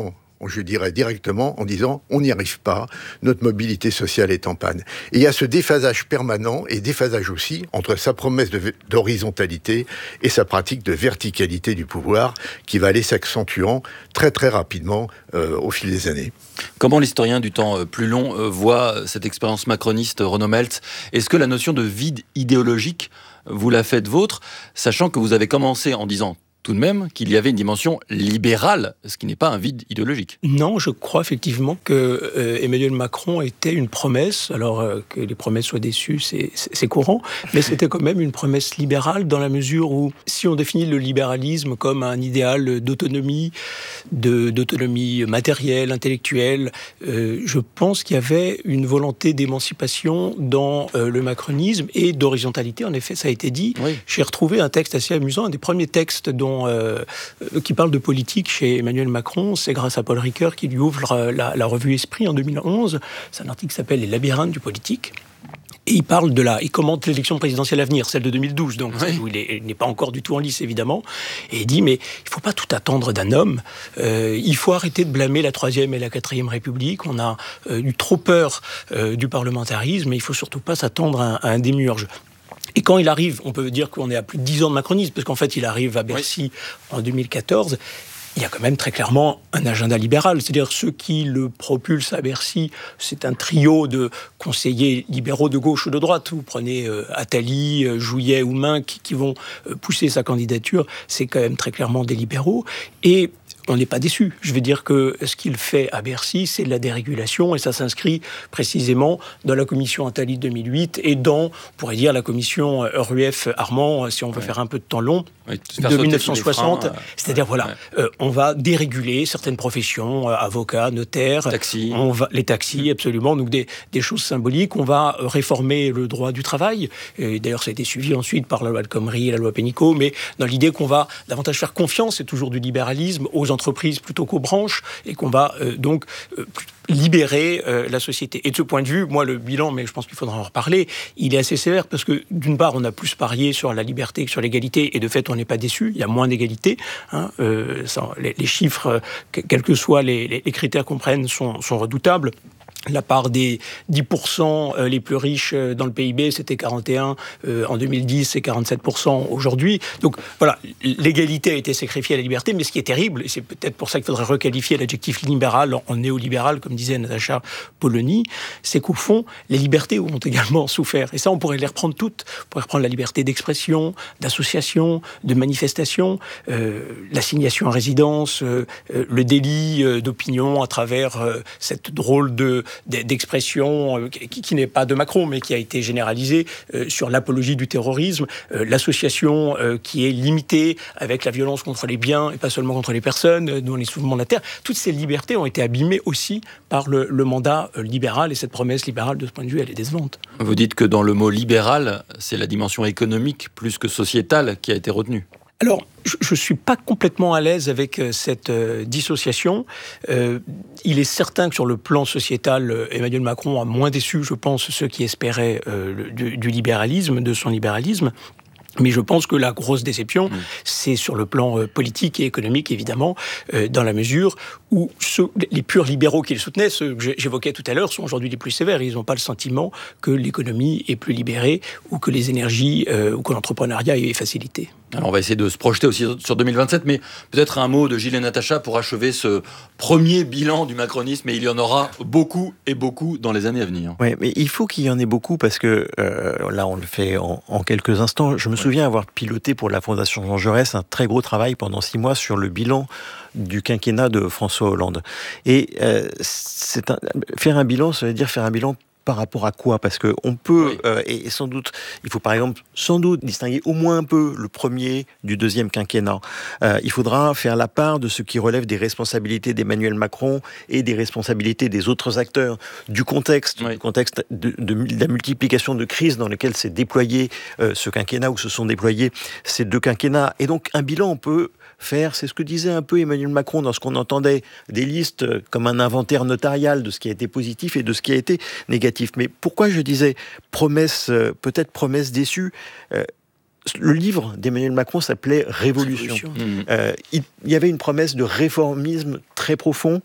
[SPEAKER 17] je dirais directement, en disant on n'y arrive pas, notre mobilité sociale est en panne. Et il y a ce déphasage permanent et déphasage aussi entre sa promesse de, d'horizontalité et sa pratique de verticalité du pouvoir qui va aller s'accentuant très très rapidement euh, au fil des années.
[SPEAKER 9] Comment l'historien du temps euh, plus long euh, voit cette expérience macroniste, Renaud Meltz? Est-ce que la notion de vide idéologique, vous la faites vôtre, sachant que vous avez commencé en disant tout de même qu'il y avait une dimension libérale, ce qui n'est pas un vide idéologique.
[SPEAKER 19] Non, je crois effectivement que euh, Emmanuel Macron était une promesse. Alors euh, que les promesses soient déçues, c'est, c'est, c'est courant, mais c'était quand même une promesse libérale dans la mesure où, si on définit le libéralisme comme un idéal d'autonomie, de, d'autonomie matérielle, intellectuelle, euh, je pense qu'il y avait une volonté d'émancipation dans euh, le macronisme et d'horizontalité. En effet, ça a été dit. Oui. J'ai retrouvé un texte assez amusant, un des premiers textes dont Euh, qui parle de politique chez Emmanuel Macron. C'est grâce à Paul Ricoeur qui lui ouvre euh, la, la revue Esprit en deux mille onze. C'est un article qui s'appelle « Les labyrinthes du politique ». Et il parle de la, il commente l'élection présidentielle à venir, celle de deux mille douze, donc oui. où il, est, il n'est pas encore du tout en lice évidemment. Et il dit mais il faut pas tout attendre d'un homme. Euh, il faut arrêter de blâmer la troisième et la quatrième République. On a euh, eu trop peur euh, du parlementarisme, et il faut surtout pas s'attendre à, à un démiurge. Et quand il arrive, on peut dire qu'on est à plus de dix ans de macronisme, parce qu'en fait, il arrive à Bercy oui. en deux mille quatorze. Il y a quand même très clairement un agenda libéral. C'est-à-dire ceux qui le propulsent à Bercy, c'est un trio de conseillers libéraux de gauche ou de droite. Vous prenez euh, Attali, euh, Jouyet ou Main qui, qui vont euh, pousser sa candidature. C'est quand même très clairement des libéraux. Et on n'est pas déçu. Je veux dire que ce qu'il fait à Bercy, c'est de la dérégulation, et ça s'inscrit précisément dans la commission Attali deux mille huit et dans, on pourrait dire, la commission Rueff Armand, si on veut ouais. faire un peu de temps long, oui, de dix-neuf cent soixante. Freins, euh, c'est-à-dire, voilà, ouais. euh, on va déréguler certaines professions, euh, avocats, notaires, taxis. On va, les taxis, absolument, donc des, des choses symboliques. On va réformer le droit du travail. Et d'ailleurs, ça a été suivi ensuite par la loi El Khomri et la loi Pénicaud, mais dans l'idée qu'on va davantage faire confiance, c'est toujours du libéralisme, aux entreprises plutôt qu'aux branches, et qu'on va euh, donc euh, libérer euh, la société. Et de ce point de vue, moi, le bilan, mais je pense qu'il faudra en reparler, il est assez sévère, parce que d'une part, on a plus parié sur la liberté que sur l'égalité, et de fait, on n'est pas déçu, il y a moins d'égalité. Hein, euh, ça, les, les chiffres, quels que soient les, les, les critères qu'on prenne, sont, sont redoutables. La part des dix pour cent les plus riches dans le P I B, c'était quarante et un euh, en deux mille dix, c'est quarante-sept pour cent aujourd'hui. Donc voilà, l'égalité a été sacrifiée à la liberté, mais ce qui est terrible, et c'est peut-être pour ça qu'il faudrait requalifier l'adjectif libéral en, en néolibéral, comme disait Natacha Polony, c'est qu'au fond, les libertés ont également souffert. Et ça, on pourrait les reprendre toutes. On pourrait reprendre la liberté d'expression, d'association, de manifestation, euh, l'assignation à résidence, euh, le délit euh, d'opinion à travers euh, cette drôle de d'expression euh, qui, qui n'est pas de Macron, mais qui a été généralisée euh, sur l'apologie du terrorisme, euh, l'association euh, qui est limitée avec la violence contre les biens et pas seulement contre les personnes, euh, dont les soulèvements de la terre. Toutes ces libertés ont été abîmées aussi par le, le mandat euh, libéral, et cette promesse libérale, de ce point de vue, elle est décevante.
[SPEAKER 9] Vous dites que dans le mot libéral, c'est la dimension économique plus que sociétale qui a été retenue.
[SPEAKER 19] Alors, je ne suis pas complètement à l'aise avec euh, cette euh, dissociation. Euh, il est certain que sur le plan sociétal, euh, Emmanuel Macron a moins déçu, je pense, ceux qui espéraient euh, le, du, du libéralisme, de son libéralisme. Mais je pense que la grosse déception, mmh. c'est sur le plan euh, politique et économique, évidemment, euh, dans la mesure où ceux, les purs libéraux qui le soutenaient, ceux que j'évoquais tout à l'heure, sont aujourd'hui les plus sévères. Ils n'ont pas le sentiment que l'économie est plus libérée ou que les énergies euh, ou que l'entrepreneuriat est facilité.
[SPEAKER 9] Alors on va essayer de se projeter aussi sur deux mille vingt-sept, mais peut-être un mot de Gilles et Natacha pour achever ce premier bilan du macronisme, et il y en aura beaucoup et beaucoup dans les années à venir.
[SPEAKER 21] Oui, mais il faut qu'il y en ait beaucoup, parce que euh, là on le fait en, en quelques instants. Je me ouais. souviens avoir piloté pour la Fondation Jean Jaurès un très gros travail pendant six mois sur le bilan du quinquennat de François Hollande. Et euh, c'est un, faire un bilan, ça veut dire faire un bilan par rapport à quoi ? Parce que on peut, oui. euh, et sans doute, il faut par exemple sans doute distinguer au moins un peu le premier du deuxième quinquennat. Euh, il faudra faire la part de ce qui relève des responsabilités d'Emmanuel Macron et des responsabilités des autres acteurs, du contexte, oui. du contexte de, de, de la multiplication de crises dans lesquelles s'est déployé euh, ce quinquennat, où se sont déployés ces deux quinquennats. Et donc un bilan, on peut faire, c'est ce que disait un peu Emmanuel Macron dans ce qu'on entendait, des listes comme un inventaire notarial de ce qui a été positif et de ce qui a été négatif. Mais pourquoi je disais promesse, peut-être promesse déçue ? euh, Le livre d'Emmanuel Macron s'appelait Révolution. Révolution. Mmh. Euh, il, il y avait une promesse de réformisme très profond,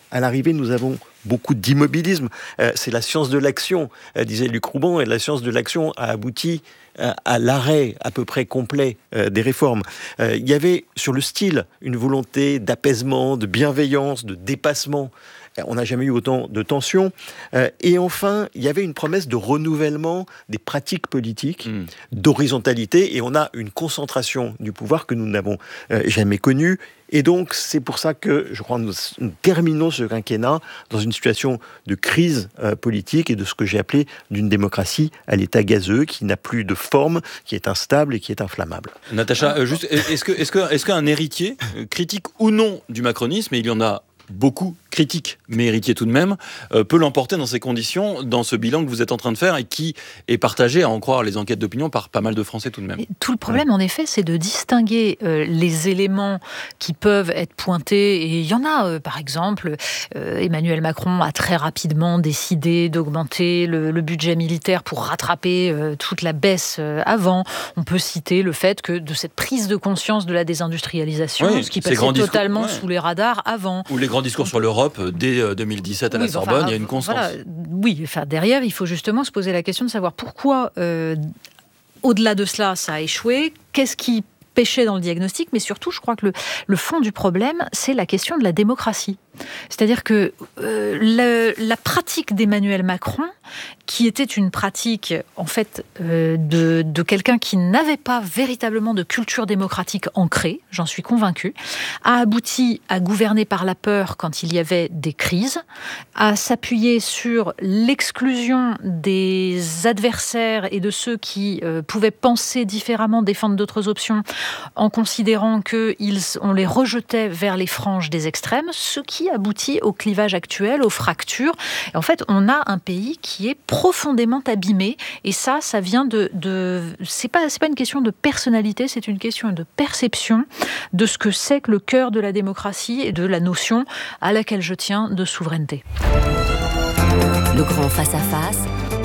[SPEAKER 21] à l'arrivée, nous avons beaucoup d'immobilisme. Euh, c'est la science de l'action, euh, disait Luc Rouban, et la science de l'action a abouti euh, à l'arrêt à peu près complet euh, des réformes. Euh, il y avait sur le style une volonté d'apaisement, de bienveillance, de dépassement. On n'a jamais eu autant de tensions. Euh, et enfin, il y avait une promesse de renouvellement des pratiques politiques, mmh. d'horizontalité, et on a une concentration du pouvoir que nous n'avons euh, jamais connue. Et donc, c'est pour ça que, je crois, nous, nous terminons ce quinquennat dans une situation de crise euh, politique et de ce que j'ai appelé d'une démocratie à l'état gazeux, qui n'a plus de forme, qui est instable et qui est inflammable.
[SPEAKER 9] Natacha, euh, juste, est-ce que, est-ce que, est-ce qu'un héritier, euh, critique ou non du macronisme, et il y en a beaucoup critique, mais héritier tout de même, euh, peut l'emporter dans ces conditions, dans ce bilan que vous êtes en train de faire et qui est partagé, à en croire les enquêtes d'opinion, par pas mal de Français tout de même.
[SPEAKER 5] Et tout le problème, ouais. en effet, c'est de distinguer euh, les éléments qui peuvent être pointés. Et il y en a, euh, par exemple, euh, Emmanuel Macron a très rapidement décidé d'augmenter le, le budget militaire pour rattraper euh, toute la baisse euh, avant. On peut citer le fait que de cette prise de conscience de la désindustrialisation, oui, ce qui passait totalement discours, ouais. sous les radars avant.
[SPEAKER 9] Ou les grands discours sur l'Europe dès deux mille dix-sept à oui, la Sorbonne, enfin, il y a une constance. Voilà,
[SPEAKER 5] oui, enfin, derrière, il faut justement se poser la question de savoir pourquoi, euh, au-delà de cela, ça a échoué. Qu'est-ce qui pêchait dans le diagnostic? Mais surtout, je crois que le, le fond du problème, c'est la question de la démocratie. C'est-à-dire que euh, le, la pratique d'Emmanuel Macron, qui était une pratique en fait euh, de, de quelqu'un qui n'avait pas véritablement de culture démocratique ancrée, j'en suis convaincue, a abouti à gouverner par la peur quand il y avait des crises, à s'appuyer sur l'exclusion des adversaires et de ceux qui euh, pouvaient penser différemment, défendre d'autres options, en considérant qu'on les rejetait vers les franges des extrêmes, ce qui aboutit au clivage actuel, aux fractures. Et en fait, on a un pays qui est profondément abîmé. Et ça, ça vient de... de c'est pas, c'est pas une question de personnalité, c'est une question de perception de ce que c'est que le cœur de la démocratie et de la notion à laquelle je tiens de souveraineté.
[SPEAKER 6] Le grand face-à-face.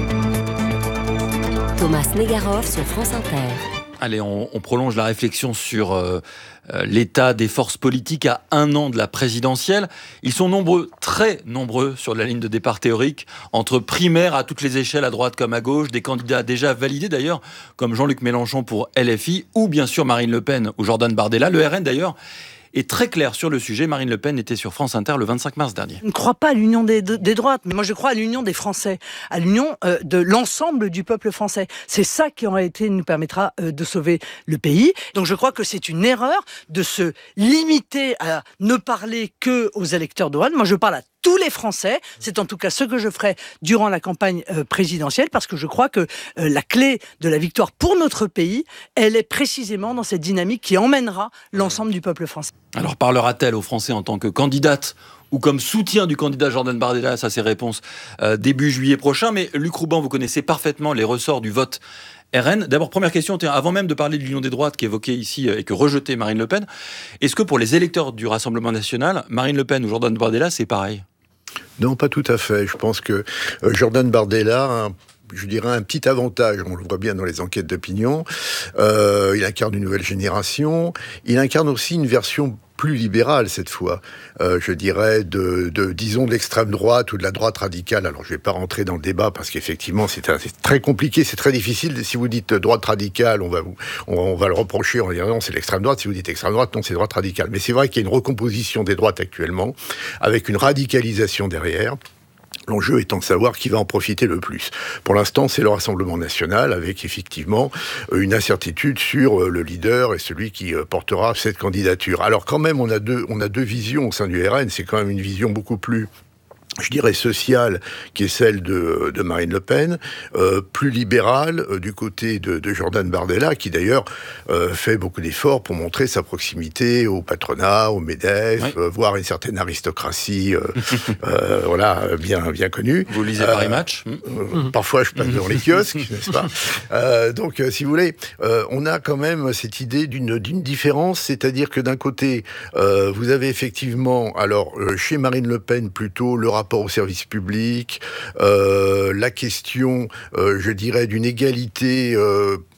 [SPEAKER 6] Thomas Negaroff sur France Inter.
[SPEAKER 9] Allez, on, on prolonge la réflexion sur euh, euh, l'état des forces politiques à un an de la présidentielle. Ils sont nombreux, très nombreux sur la ligne de départ théorique, entre primaires à toutes les échelles, à droite comme à gauche, des candidats déjà validés d'ailleurs, comme Jean-Luc Mélenchon pour L F I, ou bien sûr Marine Le Pen ou Jordan Bardella. Le R N d'ailleurs est très clair sur le sujet. Marine Le Pen était sur France Inter le vingt-cinq mars dernier.
[SPEAKER 22] Je ne crois pas à l'union des, des droites, mais moi je crois à l'union des Français, à l'union euh, de l'ensemble du peuple français. C'est ça qui en réalité nous permettra euh, de sauver le pays. Donc je crois que c'est une erreur de se limiter à ne parler que aux électeurs de droite. Moi je parle à tous les Français. C'est en tout cas ce que je ferai durant la campagne euh, présidentielle, parce que je crois que euh, la clé de la victoire pour notre pays, elle est précisément dans cette dynamique qui emmènera l'ensemble du peuple français.
[SPEAKER 9] Alors parlera-t-elle aux Français en tant que candidate ou comme soutien du candidat Jordan Bardella? Ça, ses réponses euh, début juillet prochain. Mais Luc Rouban, vous connaissez parfaitement les ressorts du vote R N. D'abord, première question, avant même de parler de l'union des droites qui est évoquée ici et que rejetait Marine Le Pen, est-ce que pour les électeurs du Rassemblement national, Marine Le Pen ou Jordan Bardella, c'est pareil?
[SPEAKER 17] Non, pas tout à fait. Je pense que euh, Jordan Bardella a un je dirais un petit avantage, on le voit bien dans les enquêtes d'opinion, euh, il incarne une nouvelle génération, il incarne aussi une version plus libérale cette fois, euh, je dirais, de, de, disons, de l'extrême droite ou de la droite radicale. Alors je ne vais pas rentrer dans le débat parce qu'effectivement c'est, un, c'est très compliqué, c'est très difficile. Si vous dites droite radicale, on va, vous, on, on va le reprocher, on va dire non, c'est l'extrême droite. Si vous dites extrême droite, non, c'est droite radicale. Mais c'est vrai qu'il y a une recomposition des droites actuellement, avec une radicalisation derrière. L'enjeu étant de savoir qui va en profiter le plus. Pour l'instant, c'est le Rassemblement national, avec effectivement une incertitude sur le leader et celui qui portera cette candidature. Alors quand même, on a deux, on a deux visions au sein du R N. C'est quand même une vision beaucoup plus, je dirais, sociale, qui est celle de, de Marine Le Pen, euh, plus libérale euh, du côté de, de Jordan Bardella, qui d'ailleurs euh, fait beaucoup d'efforts pour montrer sa proximité au patronat, au MEDEF, oui. euh, voire une certaine aristocratie, euh, euh, voilà, bien, bien connue.
[SPEAKER 9] Vous lisez Paris Match
[SPEAKER 17] euh, euh, Parfois, je passe dans les kiosques, n'est-ce pas euh, Donc, euh, si vous voulez, euh, on a quand même cette idée d'une, d'une différence, c'est-à-dire que d'un côté, euh, vous avez effectivement, alors, euh, chez Marine Le Pen, plutôt le rapport au service public, euh, la question, euh, je dirais, d'une égalité euh,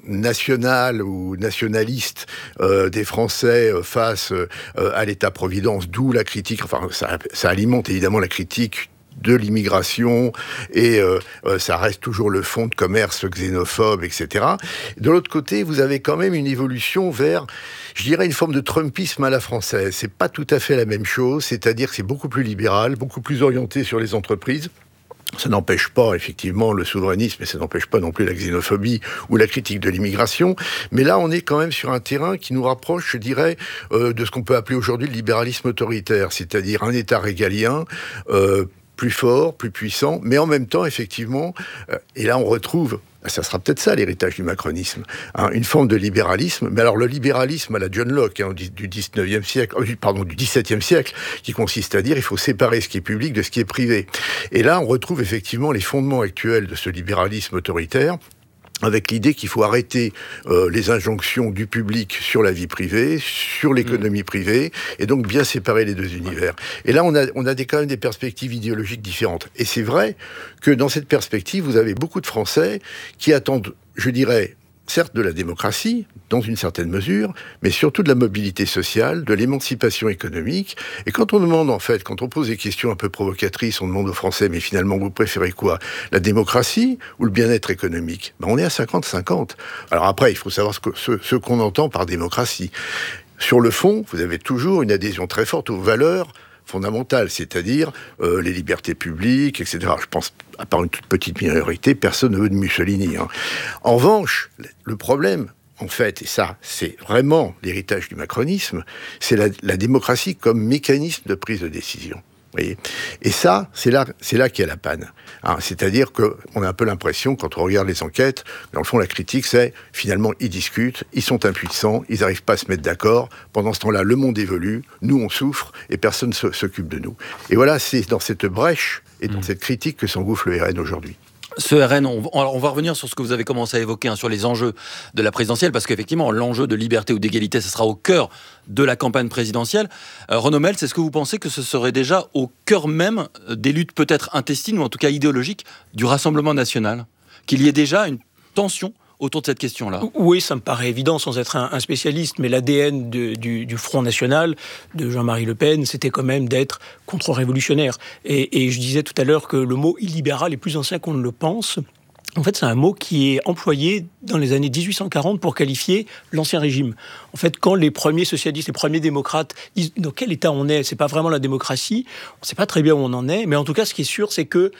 [SPEAKER 17] nationale ou nationaliste euh, des Français euh, face euh, à l'État-providence, d'où la critique, enfin ça, ça alimente évidemment la critique de l'immigration, et euh, euh, ça reste toujours le fonds de commerce xénophobe, et cetera. De l'autre côté, vous avez quand même une évolution vers, je dirais, une forme de trumpisme à la française. C'est pas tout à fait la même chose, c'est-à-dire que c'est beaucoup plus libéral, beaucoup plus orienté sur les entreprises. Ça n'empêche pas, effectivement, le souverainisme, et ça n'empêche pas non plus la xénophobie ou la critique de l'immigration. Mais là, on est quand même sur un terrain qui nous rapproche, je dirais, euh, de ce qu'on peut appeler aujourd'hui le libéralisme autoritaire, c'est-à-dire un État régalien, euh, plus fort, plus puissant, mais en même temps, effectivement, euh, et là on retrouve, ça sera peut-être ça l'héritage du macronisme, hein, une forme de libéralisme, mais alors le libéralisme à la John Locke, hein, du dix-neuvième siècle, euh, pardon, du dix-septième siècle, qui consiste à dire il faut séparer ce qui est public de ce qui est privé. Et là on retrouve effectivement les fondements actuels de ce libéralisme autoritaire, avec l'idée qu'il faut arrêter euh, les injonctions du public sur la vie privée, sur l'économie privée, et donc bien séparer les deux univers. Et là, on a, on a des, quand même des perspectives idéologiques différentes. Et c'est vrai que dans cette perspective, vous avez beaucoup de Français qui attendent, je dirais, certes de la démocratie, dans une certaine mesure, mais surtout de la mobilité sociale, de l'émancipation économique. Et quand on demande, en fait, quand on pose des questions un peu provocatrices, on demande aux Français, mais finalement, vous préférez quoi? La démocratie ou le bien-être économique? Ben, on est à cinquante cinquante. Alors après, il faut savoir ce, que, ce, ce qu'on entend par démocratie. Sur le fond, vous avez toujours une adhésion très forte aux valeurs fondamentales, c'est-à-dire euh, les libertés publiques, et cetera. Je pense, à part une toute petite minorité, personne ne veut de Mussolini. Hein. En revanche, le problème, en fait, et ça, c'est vraiment l'héritage du macronisme, c'est la, la démocratie comme mécanisme de prise de décision. Vous voyez ? Et ça, c'est là, c'est là qu'il y a la panne. Hein, c'est-à-dire qu'on a un peu l'impression, quand on regarde les enquêtes, dans le fond, la critique, c'est finalement, ils discutent, ils sont impuissants, ils n'arrivent pas à se mettre d'accord. Pendant ce temps-là, le monde évolue, nous, on souffre, et personne ne s'occupe de nous. Et voilà, c'est dans cette brèche et dans mmh. cette critique que s'engouffre le R N aujourd'hui.
[SPEAKER 9] Ce R N, on, on va revenir sur ce que vous avez commencé à évoquer, hein, sur les enjeux de la présidentielle, parce qu'effectivement, l'enjeu de liberté ou d'égalité, ce sera au cœur de la campagne présidentielle. Euh, Renaud Mels, est-ce que vous pensez que ce serait déjà au cœur même des luttes peut-être intestines, ou en tout cas idéologiques, du Rassemblement national? Qu'il y ait déjà une tension autour de cette question-là?
[SPEAKER 19] Oui, ça me paraît évident sans être un, un spécialiste, mais l'A D N de, du, du Front National, de Jean-Marie Le Pen, c'était quand même d'être contre-révolutionnaire. Et, et je disais tout à l'heure que le mot illibéral est plus ancien qu'on ne le pense. En fait, c'est un mot qui est employé dans les années dix-huit cent quarante pour qualifier l'Ancien Régime. En fait, quand les premiers socialistes, les premiers démocrates disent dans quel état on est, c'est pas vraiment la démocratie, on ne sait pas très bien où on en est, mais en tout cas, ce qui est sûr, c'est que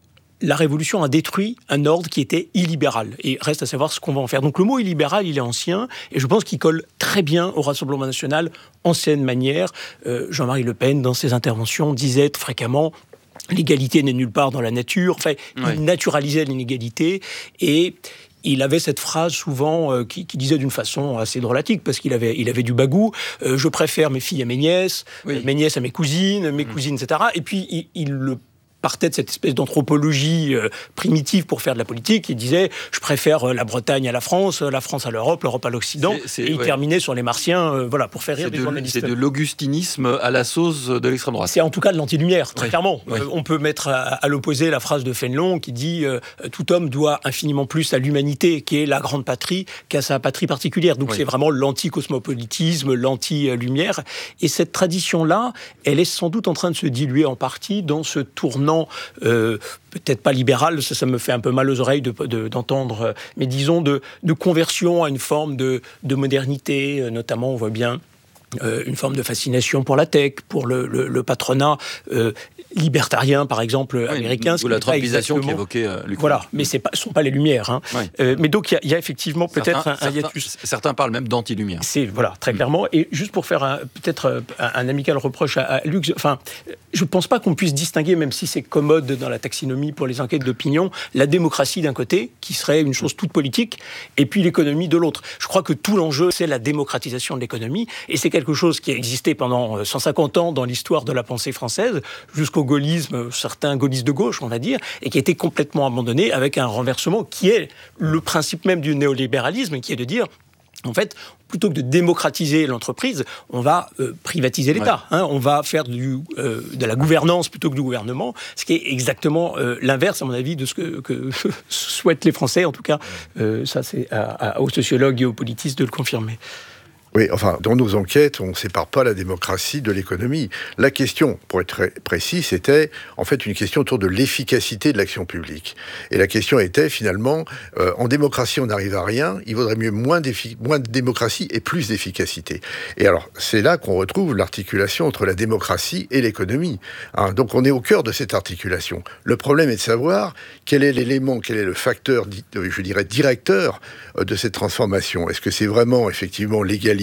[SPEAKER 19] la Révolution a détruit un ordre qui était illibéral. Et reste à savoir ce qu'on va en faire. Donc le mot illibéral, il est ancien, et je pense qu'il colle très bien au Rassemblement national, ancienne manière. Euh, Jean-Marie Le Pen, dans ses interventions, disait fréquemment « l'égalité n'est nulle part dans la nature ». Enfin, ouais. Il naturalisait l'inégalité, et il avait cette phrase souvent euh, qui, qui disait d'une façon assez drôlatique, parce qu'il avait, il avait du bagou, euh, « je préfère mes filles à mes nièces, oui. euh, mes nièces à mes cousines, mes mmh. cousines, et cetera » Et puis, il, il le partait de cette espèce d'anthropologie euh, primitive pour faire de la politique. Il disait « je préfère euh, la Bretagne à la France, la France à l'Europe, l'Europe à l'Occident ». Et il ouais. terminait sur les Martiens, euh, voilà, pour faire rire
[SPEAKER 9] c'est
[SPEAKER 19] des
[SPEAKER 9] de,
[SPEAKER 19] journalistes.
[SPEAKER 9] C'est de l'augustinisme à la sauce de l'extrême droite.
[SPEAKER 19] C'est en tout cas de l'anti-lumière, très ouais. clairement.
[SPEAKER 9] Ouais.
[SPEAKER 19] Euh, on peut mettre à, à l'opposé la phrase de Fénelon qui dit euh, « tout homme doit infiniment plus à l'humanité, qui est la grande patrie, qu'à sa patrie particulière ». Donc ouais. c'est vraiment l'anti-cosmopolitisme, l'anti-lumière. Et cette tradition-là, elle est sans doute en train de se diluer en partie dans ce tournant Euh, peut-être pas libéral, ça, ça me fait un peu mal aux oreilles de, de, d'entendre, mais disons de, de conversion à une forme de, de modernité, notamment on voit bien euh, une forme de fascination pour la tech, pour le, le, le patronat euh, libertarien, par exemple, oui, américain.
[SPEAKER 9] Ou la trumpisation qu'évoquait euh, Luc.
[SPEAKER 19] Voilà, mais ce ne sont pas les Lumières. Hein. Oui. Euh, mais donc, il y, y a effectivement peut-être
[SPEAKER 9] certains,
[SPEAKER 19] un, un hiatus.
[SPEAKER 9] Certains, certains parlent même d'anti-lumière.
[SPEAKER 19] C'est, voilà, très clairement. Et juste pour faire un, peut-être un, un amical reproche à, à Luc, enfin, je ne pense pas qu'on puisse distinguer, même si c'est commode dans la taxinomie pour les enquêtes d'opinion, la démocratie d'un côté, qui serait une chose toute politique, et puis l'économie de l'autre. Je crois que tout l'enjeu, c'est la démocratisation de l'économie, et c'est quelque chose qui a existé pendant cent cinquante ans dans l'histoire de la pensée française, jusqu'au gaullisme, certains gaullistes de gauche, on va dire, et qui a été complètement abandonné avec un renversement qui est le principe même du néolibéralisme, qui est de dire En fait, plutôt que de démocratiser l'entreprise, on va euh, privatiser l'État. Ouais. Hein, on va faire du, euh, de la gouvernance plutôt que du gouvernement, ce qui est exactement euh, l'inverse, à mon avis, de ce que, que souhaitent les Français. En tout cas, euh, ça, c'est à, à, aux sociologues et aux politistes de le confirmer.
[SPEAKER 17] Oui, enfin, dans nos enquêtes, on ne sépare pas la démocratie de l'économie. La question, pour être très précis, c'était en fait une question autour de l'efficacité de l'action publique. Et la question était finalement, euh, en démocratie, on n'arrive à rien, il vaudrait mieux moins, moins de démocratie et plus d'efficacité. Et alors, c'est là qu'on retrouve l'articulation entre la démocratie et l'économie. Hein, donc, on est au cœur de cette articulation. Le problème est de savoir quel est l'élément, quel est le facteur, je dirais, directeur de cette transformation. Est-ce que c'est vraiment, effectivement, l'égalité,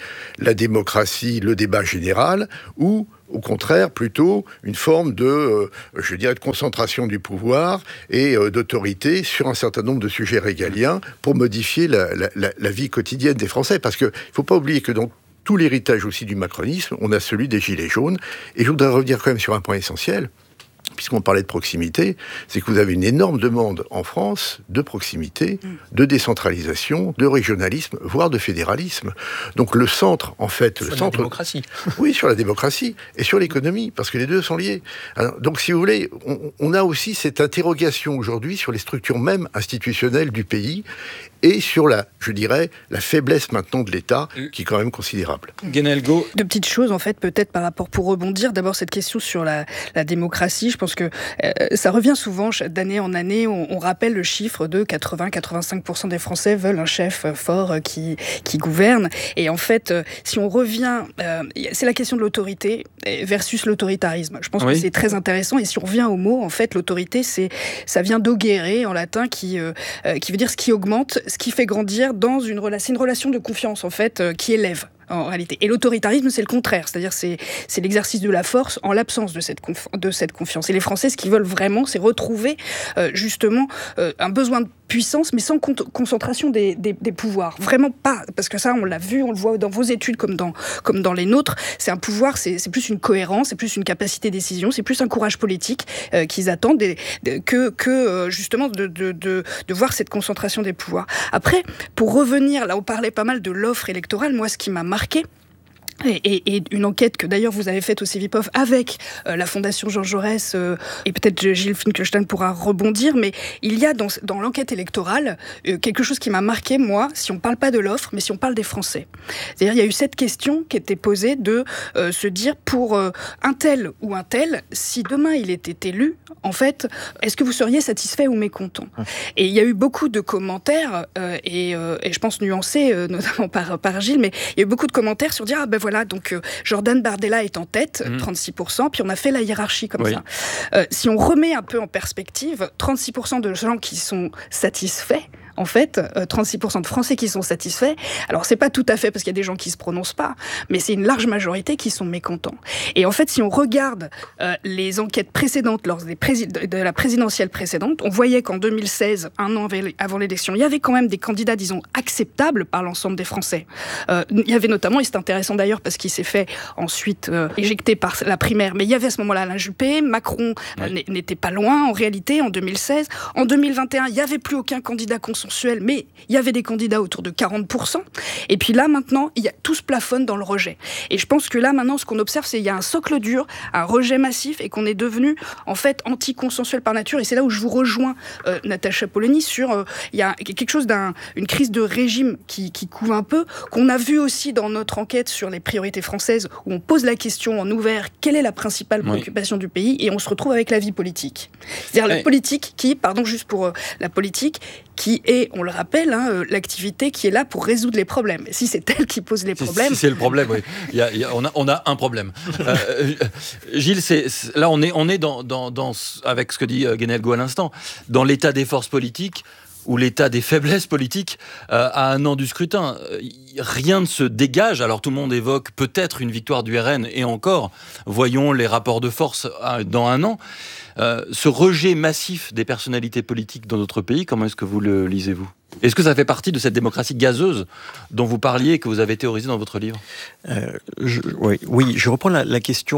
[SPEAKER 17] la démocratie, le débat général, ou au contraire plutôt une forme de, euh, je dirais, de concentration du pouvoir et euh, d'autorité sur un certain nombre de sujets régaliens pour modifier la, la, la, la vie quotidienne des Français. Parce qu'il ne faut pas oublier que dans tout l'héritage aussi du macronisme, on a celui des Gilets jaunes. Et je voudrais revenir quand même sur un point essentiel. Puisqu'on parlait de proximité, c'est que vous avez une énorme demande en France de proximité, de décentralisation, de régionalisme, voire de fédéralisme. Donc le centre, en fait...
[SPEAKER 19] Sur
[SPEAKER 17] le
[SPEAKER 19] la
[SPEAKER 17] centre,
[SPEAKER 19] démocratie.
[SPEAKER 17] Oui, sur la démocratie et sur l'économie, parce que les deux sont liés. Alors, donc si vous voulez, on, on a aussi cette interrogation aujourd'hui sur les structures même institutionnelles du pays et sur la, je dirais, la faiblesse maintenant de l'État, qui est quand même considérable.
[SPEAKER 9] Guénel Go.
[SPEAKER 18] Deux petites choses, en fait, peut-être par rapport, pour rebondir. D'abord, cette question sur la, la démocratie. Je pense que euh, ça revient souvent, d'année en année, on, on rappelle le chiffre de quatre-vingts à quatre-vingt-cinq pour cent des Français veulent un chef fort qui, qui gouverne. Et en fait, euh, si on revient, euh, c'est la question de l'autorité versus l'autoritarisme. Je pense oui. que c'est très intéressant. Et si on revient au mot, en fait, l'autorité, c'est, ça vient d'augere, en latin, qui, euh, qui veut dire ce qui augmente, ce qui fait grandir dans une relation, c'est une relation de confiance en fait euh, qui élève en réalité. Et l'autoritarisme, c'est le contraire, c'est-à-dire c'est c'est l'exercice de la force en l'absence de cette conf- de cette confiance. Et les Français, ce qu'ils veulent vraiment, c'est retrouver euh, justement euh, un besoin de puissance, mais sans con- concentration des, des, des pouvoirs. Vraiment pas, parce que ça, on l'a vu, on le voit dans vos études comme dans comme dans les nôtres. C'est un pouvoir, c'est, c'est plus une cohérence, c'est plus une capacité de décision, c'est plus un courage politique euh, qu'ils attendent et, de, que que euh, justement de, de de de voir cette concentration des pouvoirs. Après, pour revenir, là, on parlait pas mal de l'offre électorale. Moi, ce qui m'a marqué, Et, et, et une enquête que d'ailleurs vous avez faite au Cevipof avec euh, la Fondation Jean Jaurès euh, et peut-être Gilles Finkelstein pourra rebondir, mais il y a dans, dans l'enquête électorale euh, quelque chose qui m'a marqué, moi, si on ne parle pas de l'offre, mais si on parle des Français. C'est-à-dire il y a eu cette question qui était posée de euh, se dire pour euh, un tel ou un tel, si demain il était élu, en fait, est-ce que vous seriez satisfait ou mécontent ? Et il y a eu beaucoup de commentaires, euh, et, euh, et je pense nuancés, euh, notamment par, par Gilles, mais il y a eu beaucoup de commentaires sur dire, ah ben voilà, donc euh, Jordan Bardella est en tête, mmh. trente-six pour cent, puis on a fait la hiérarchie comme oui. ça. Euh, si on remet un peu en perspective, trente-six pour cent de gens qui sont satisfaits, en fait, euh, trente-six pour cent de Français qui sont satisfaits. Alors, c'est pas tout à fait parce qu'il y a des gens qui se prononcent pas, mais c'est une large majorité qui sont mécontents. Et en fait, si on regarde euh, les enquêtes précédentes, lors des prési- de la présidentielle précédente, on voyait qu'en deux mille seize, un an avant l'élection, il y avait quand même des candidats, disons, acceptables par l'ensemble des Français. Euh, il y avait notamment, et c'est intéressant d'ailleurs parce qu'il s'est fait ensuite euh, éjecter par la primaire, mais il y avait à ce moment-là Alain Juppé, Macron euh, ouais. n'était pas loin en réalité en deux mille seize. En deux mille vingt et un, il n'y avait plus aucun candidat consensuel, mais il y avait des candidats autour de quarante pour cent. Et puis là, maintenant, il y a, tout se plafonne dans le rejet. Et je pense que là, maintenant, ce qu'on observe, c'est qu'il y a un socle dur, un rejet massif, et qu'on est devenu, en fait, anti-consensuel par nature. Et c'est là où je vous rejoins, euh, Natacha Polony, sur... Euh, il y a quelque chose d'un... une crise de régime qui, qui couve un peu, qu'on a vu aussi dans notre enquête sur les priorités françaises, où on pose la question en ouvert, quelle est la principale préoccupation oui. du pays, et on se retrouve avec la vie politique. C'est-à-dire oui. la politique qui, pardon, juste pour euh, la politique, qui est, on le rappelle, hein, euh, l'activité qui est là pour résoudre les problèmes. Et si c'est elle qui pose les problèmes...
[SPEAKER 9] Si, si c'est le problème, oui. Il y a, il y a, on, a, on a un problème. Euh, Gilles, c'est, c'est, là, on est, on est dans, dans, dans, avec ce que dit euh, Guénel Go à l'instant, dans l'état des forces politiques, ou l'état des faiblesses politiques euh, à un an du scrutin. Rien ne se dégage. Alors tout le monde évoque peut-être une victoire du R N, et encore, voyons les rapports de force dans un an. Euh, ce rejet massif des personnalités politiques dans notre pays, comment est-ce que vous le lisez-vous ? Est-ce que ça fait partie de cette démocratie gazeuse dont vous parliez et que vous avez théorisé dans votre livre ?
[SPEAKER 21] euh, je, oui, oui, je reprends la, la question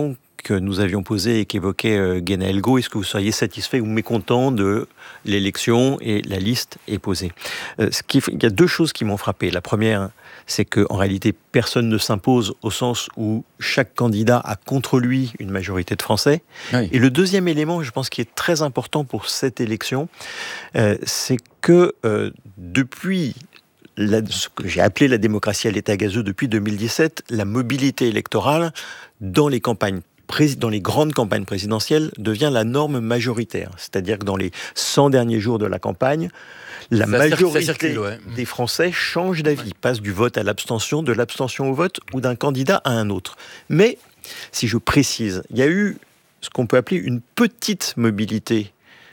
[SPEAKER 21] que nous avions posée et qu'évoquait euh, Guénaël Gault. Est-ce que vous seriez satisfait ou mécontent de l'élection? Et la liste est posée. Euh, ce qui, il y a deux choses qui m'ont frappé. La première, c'est qu'en réalité, personne ne s'impose au sens où chaque candidat a contre lui une majorité de Français. Oui. Et le deuxième élément, je pense, qui est très important pour cette élection, euh, c'est que euh, depuis la, ce que j'ai appelé la démocratie à l'état gazeux depuis deux mille dix-sept, la mobilité électorale dans les campagnes dans les grandes campagnes présidentielles devient la norme majoritaire. C'est-à-dire que dans les cent derniers jours de la campagne, la ça majorité circule, ouais. des Français change d'avis, ouais. passe du vote à l'abstention, de l'abstention au vote ou d'un candidat à un autre. Mais, si je précise, il y a eu ce qu'on peut appeler une petite mobilité,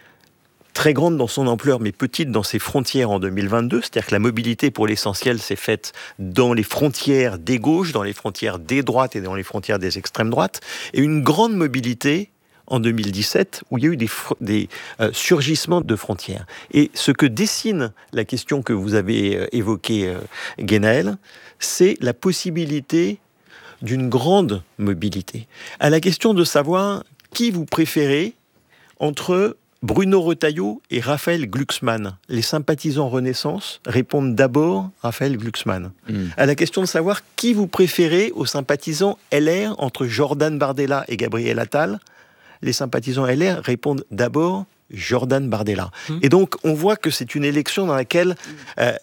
[SPEAKER 21] très grande dans son ampleur, mais petite dans ses frontières en deux mille vingt-deux. C'est-à-dire que la mobilité, pour l'essentiel, s'est faite dans les frontières des gauches, dans les frontières des droites et dans les frontières des extrêmes droites. Et une grande mobilité en deux mille dix-sept, où il y a eu des, des euh, surgissements de frontières. Et ce que dessine la question que vous avez euh, évoquée, euh, Guénaël, c'est la possibilité d'une grande mobilité. À la question de savoir qui vous préférez entre Bruno Retailleau et Raphaël Glucksmann. Les sympathisants Renaissance répondent d'abord Raphaël Glucksmann. Mmh. À la question de savoir qui vous préférez aux sympathisants L R entre Jordan Bardella et Gabriel Attal, les sympathisants L R répondent d'abord Jordan Bardella. Mmh. Et donc, on voit que c'est une élection dans laquelle euh,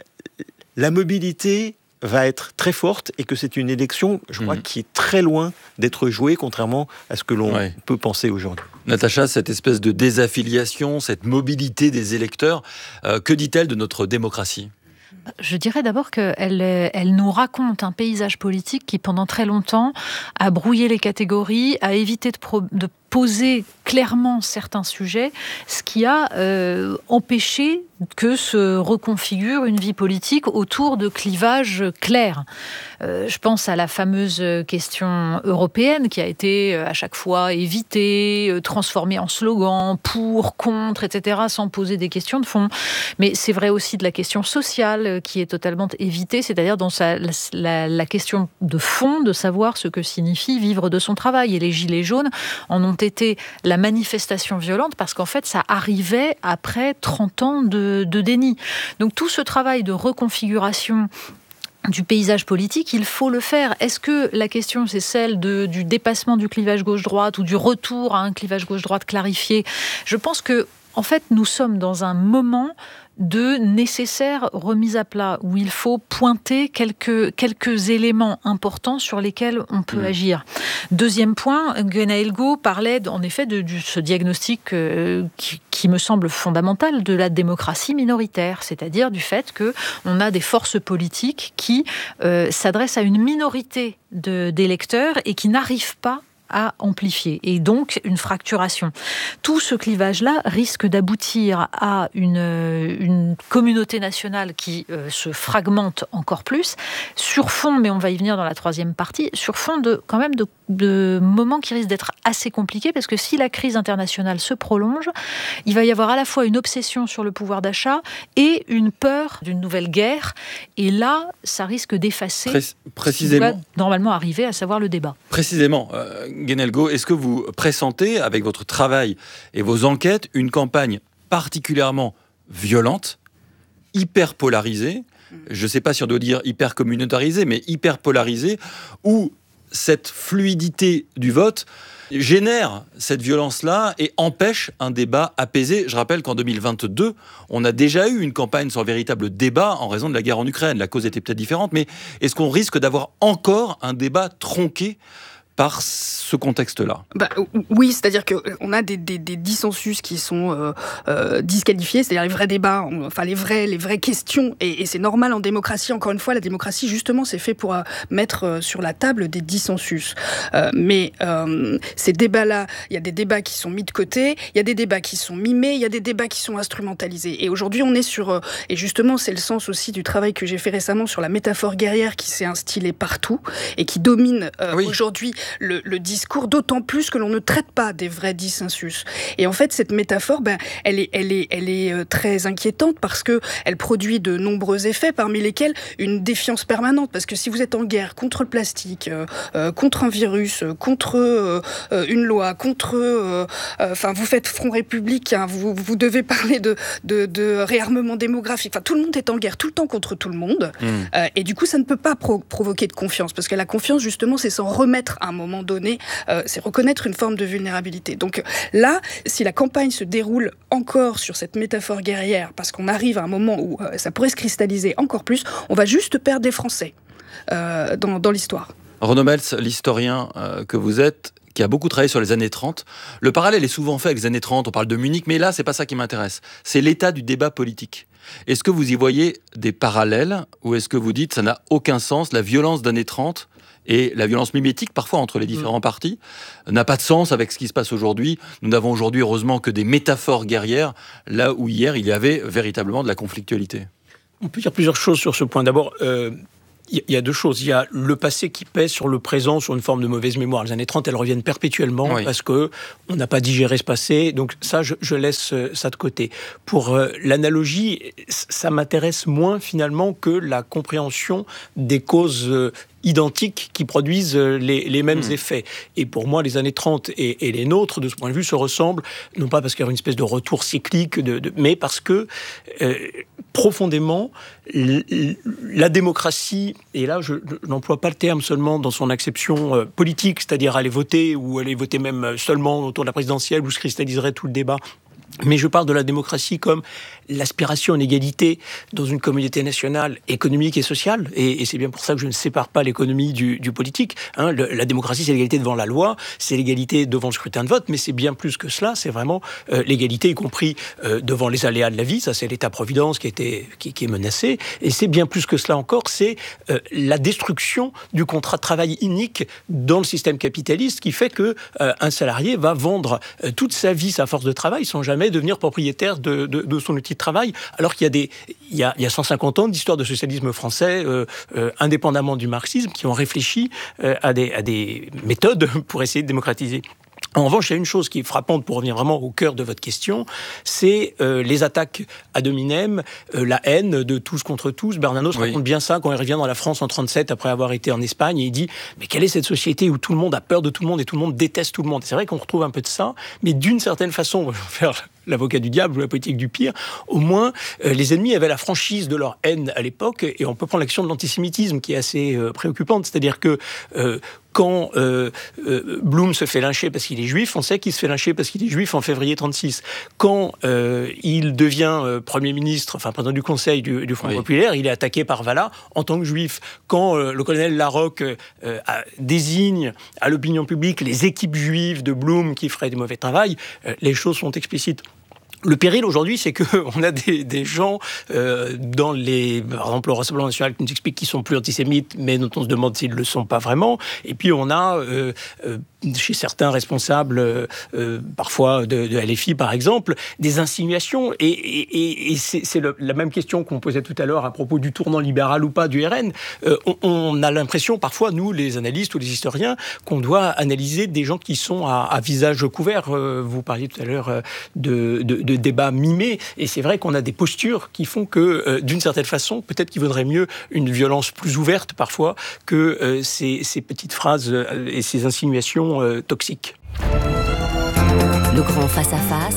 [SPEAKER 21] la mobilité va être très forte et que c'est une élection, je crois, mmh. qui est très loin d'être jouée, contrairement à ce que l'on ouais. peut penser aujourd'hui.
[SPEAKER 9] Natacha, cette espèce de désaffiliation, cette mobilité des électeurs, euh, que dit-elle de notre démocratie ?
[SPEAKER 5] Je dirais d'abord qu'elle elle nous raconte un paysage politique qui, pendant très longtemps, a brouillé les catégories, a évité de, pro, de poser clairement certains sujets, ce qui a euh, empêché que se reconfigure une vie politique autour de clivages clairs. Euh, je pense à la fameuse question européenne qui a été à chaque fois évitée, transformée en slogan, pour, contre, et cetera, sans poser des questions de fond. Mais c'est vrai aussi de la question sociale qui est totalement évitée, c'est-à-dire dans sa, la, la, la question de fond, de savoir ce que signifie vivre de son travail. Et les Gilets jaunes en ont été la manifestation violente parce qu'en fait, ça arrivait après trente ans de, de déni. Donc tout ce travail de reconfiguration du paysage politique, il faut le faire. Est-ce que la question, c'est celle de, du dépassement du clivage gauche-droite ou du retour à un clivage gauche-droite clarifié ? Je pense que, en fait, nous sommes dans un moment de nécessaire remise à plat, où il faut pointer quelques, quelques éléments importants sur lesquels on peut mmh. agir. Deuxième point, Guénaël Gault parlait en effet de, de ce diagnostic euh, qui, qui me semble fondamental de la démocratie minoritaire, c'est-à-dire du fait qu'on a des forces politiques qui euh, s'adressent à une minorité de, d'électeurs et qui n'arrivent pas à amplifier, et donc une fracturation. Tout ce clivage-là risque d'aboutir à une, une communauté nationale qui euh, se fragmente encore plus, sur fond, mais on va y venir dans la troisième partie, sur fond de, quand même de, de moments qui risquent d'être assez compliqués, parce que si la crise internationale se prolonge, il va y avoir à la fois une obsession sur le pouvoir d'achat et une peur d'une nouvelle guerre, et là, ça risque d'effacer Pré- précisément. ce qui va normalement arriver, à savoir le débat.
[SPEAKER 9] Précisément, euh... Guénaël Gault, est-ce que vous pressentez, avec votre travail et vos enquêtes, une campagne particulièrement violente, hyper polarisée, je ne sais pas si on doit dire hyper communautarisée, mais hyper polarisée, où cette fluidité du vote génère cette violence-là et empêche un débat apaisé. Je rappelle qu'en deux mille vingt-deux, on a déjà eu une campagne sans véritable débat en raison de la guerre en Ukraine. La cause était peut-être différente, mais est-ce qu'on risque d'avoir encore un débat tronqué par ce contexte-là?
[SPEAKER 18] Bah, oui, c'est-à-dire qu'on a des, des, des dissensus qui sont euh, euh, disqualifiés, c'est-à-dire les vrais débats, enfin les, vrais, les vraies questions, et, et c'est normal en démocratie. Encore une fois, la démocratie, justement, c'est fait pour euh, mettre euh, sur la table des dissensus. Euh, mais euh, ces débats-là, il y a des débats qui sont mis de côté, il y a des débats qui sont mimés, il y a des débats qui sont instrumentalisés. Et aujourd'hui, on est sur... Euh, et justement, c'est le sens aussi du travail que j'ai fait récemment sur la métaphore guerrière qui s'est instillée partout et qui domine euh, oui. aujourd'hui le, le discours, d'autant plus que l'on ne traite pas des vrais dissensus. Et en fait, cette métaphore, ben, elle est, elle est, elle est très inquiétante parce que elle produit de nombreux effets, parmi lesquels une défiance permanente. Parce que si vous êtes en guerre contre le plastique, euh, euh, contre un virus, euh, contre euh, euh, une loi, contre, enfin, euh, euh, vous faites front républicain, vous, vous devez parler de, de, de réarmement démographique. Enfin, tout le monde est en guerre tout le temps contre tout le monde. Mmh. Euh, et du coup, ça ne peut pas pro- provoquer de confiance. Parce que la confiance, justement, c'est s'en remettre à un moment donné. Euh, c'est reconnaître une forme de vulnérabilité. Donc là, si la campagne se déroule encore sur cette métaphore guerrière, parce qu'on arrive à un moment où euh, ça pourrait se cristalliser encore plus, on va juste perdre des Français euh, dans, dans l'histoire.
[SPEAKER 9] Renaud Mels, l'historien euh, que vous êtes, qui a beaucoup travaillé sur les années trente. Le parallèle est souvent fait avec les années trente, on parle de Munich, mais là, c'est pas ça qui m'intéresse. C'est l'état du débat politique. Est-ce que vous y voyez des parallèles, ou est-ce que vous dites ça n'a aucun sens, la violence d'années trente et la violence mimétique, parfois entre les différents mmh. partis, n'a pas de sens avec ce qui se passe aujourd'hui. Nous n'avons aujourd'hui, heureusement, que des métaphores guerrières, là où hier, il y avait véritablement de la conflictualité.
[SPEAKER 19] On peut dire plusieurs choses sur ce point. D'abord, euh, il y a deux choses. Il y a le passé qui pèse sur le présent, sur une forme de mauvaise mémoire. Les années trente, elles reviennent perpétuellement oui. parce qu'on n'a pas digéré ce passé. Donc ça, je, je laisse ça de côté. Pour euh, l'analogie, ça m'intéresse moins finalement que la compréhension des causes euh, identiques qui produisent les, les mêmes mmh. effets. Et pour moi, les années trente et, et les nôtres, de ce point de vue, se ressemblent, non pas parce qu'il y a une espèce de retour cyclique, de, de, mais parce que, euh, profondément, l- la démocratie, et là, je, je n'emploie pas le terme seulement dans son acception euh, politique, c'est-à-dire aller voter, ou aller voter même seulement autour de la présidentielle, où se cristalliserait tout le débat, mais je parle de la démocratie comme l'aspiration à une égalité dans une communauté nationale économique et sociale. Et, et c'est bien pour ça que je ne sépare pas l'économie du, du politique. Hein, le, la démocratie, c'est l'égalité devant la loi, c'est l'égalité devant le scrutin de vote, mais c'est bien plus que cela. C'est vraiment euh, l'égalité, y compris euh, devant les aléas de la vie. Ça, c'est l'État-providence qui, était, qui, qui est menacé. Et c'est bien plus que cela encore, c'est euh, la destruction du contrat de travail unique dans le système capitaliste qui fait que euh, un salarié va vendre euh, toute sa vie sa force de travail sans jamais devenir propriétaire de, de, de son outil de travail, alors qu'il y a, des, il y a, il y a cent cinquante ans d'histoire de socialisme français, euh, euh, indépendamment du marxisme, qui ont réfléchi euh, à, des, à des méthodes pour essayer de démocratiser. En revanche, il y a une chose qui est frappante pour revenir vraiment au cœur de votre question, c'est euh, les attaques ad hominem, euh, la haine de tous contre tous. Bernanos oui. raconte bien ça quand il revient dans la France en trente-sept après avoir été en Espagne et il dit « Mais quelle est cette société où tout le monde a peur de tout le monde et tout le monde déteste tout le monde ?» C'est vrai qu'on retrouve un peu de ça, mais d'une certaine façon, on va faire l'avocat du diable ou la politique du pire, au moins euh, les ennemis avaient la franchise de leur haine à l'époque et on peut prendre l'action de l'antisémitisme qui est assez euh, préoccupante, c'est-à-dire que euh, quand euh, euh, Blum se fait lyncher parce qu'il est juif, on sait qu'il se fait lyncher parce qu'il est juif en février trente-six. Quand euh, il devient euh, Premier ministre, enfin président du Conseil du, du Front oui. populaire, il est attaqué par Vallat en tant que juif. Quand euh, le colonel Larocque euh, a, désigne à l'opinion publique les équipes juives de Blum qui feraient du mauvais travail, euh, les choses sont explicites. Le péril aujourd'hui, c'est qu'on a des, des gens euh, dans les, par exemple, le Rassemblement national qui nous explique qu'ils sont plus antisémites, mais dont on se demande s'ils ne le sont pas vraiment. Et puis on a euh, euh, chez certains responsables, euh, parfois de, de L F I par exemple, des insinuations. Et, et, et c'est, c'est le, la même question qu'on posait tout à l'heure à propos du tournant libéral ou pas du R N. Euh, on, on a l'impression, parfois, nous, les analystes ou les historiens, qu'on doit analyser des gens qui sont à, à visage couvert. Euh, vous parliez tout à l'heure de, de de débats mimés, et c'est vrai qu'on a des postures qui font que, euh, d'une certaine façon, peut-être qu'il vaudrait mieux une violence plus ouverte, parfois, que euh, ces, ces petites phrases euh, et ces insinuations euh, toxiques.
[SPEAKER 6] Le grand face-à-face,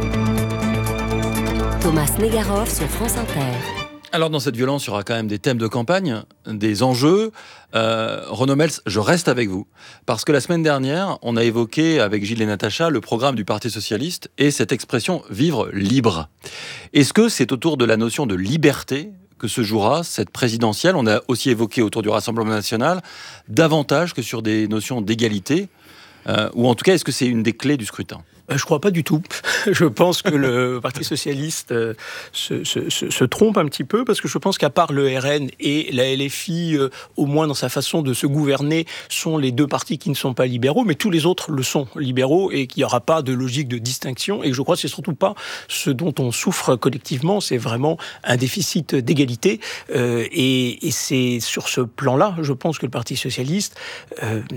[SPEAKER 6] Thomas Negaroff sur France Inter.
[SPEAKER 9] Alors dans cette violence, il y aura quand même des thèmes de campagne, des enjeux. Euh, Renaud Mels, je reste avec vous. Parce que la semaine dernière, on a évoqué avec Gilles et Natacha le programme du Parti Socialiste et cette expression « vivre libre ». Est-ce que c'est autour de la notion de liberté que se jouera cette présidentielle? On a aussi évoqué autour du Rassemblement national davantage que sur des notions d'égalité. Euh, ou en tout cas, est-ce que c'est une des clés du scrutin?
[SPEAKER 19] Je ne crois pas du tout. Je pense que le Parti socialiste euh, se, se, se, se trompe un petit peu, parce que je pense qu'à part le R N et la L F I, euh, au moins dans sa façon de se gouverner, sont les deux partis qui ne sont pas libéraux, mais tous les autres le sont libéraux, et qu'il n'y aura pas de logique de distinction. Et je crois que c'est surtout pas ce dont on souffre collectivement, c'est vraiment un déficit d'égalité. Euh, et, et c'est sur ce plan-là, je pense que le Parti socialiste... Euh,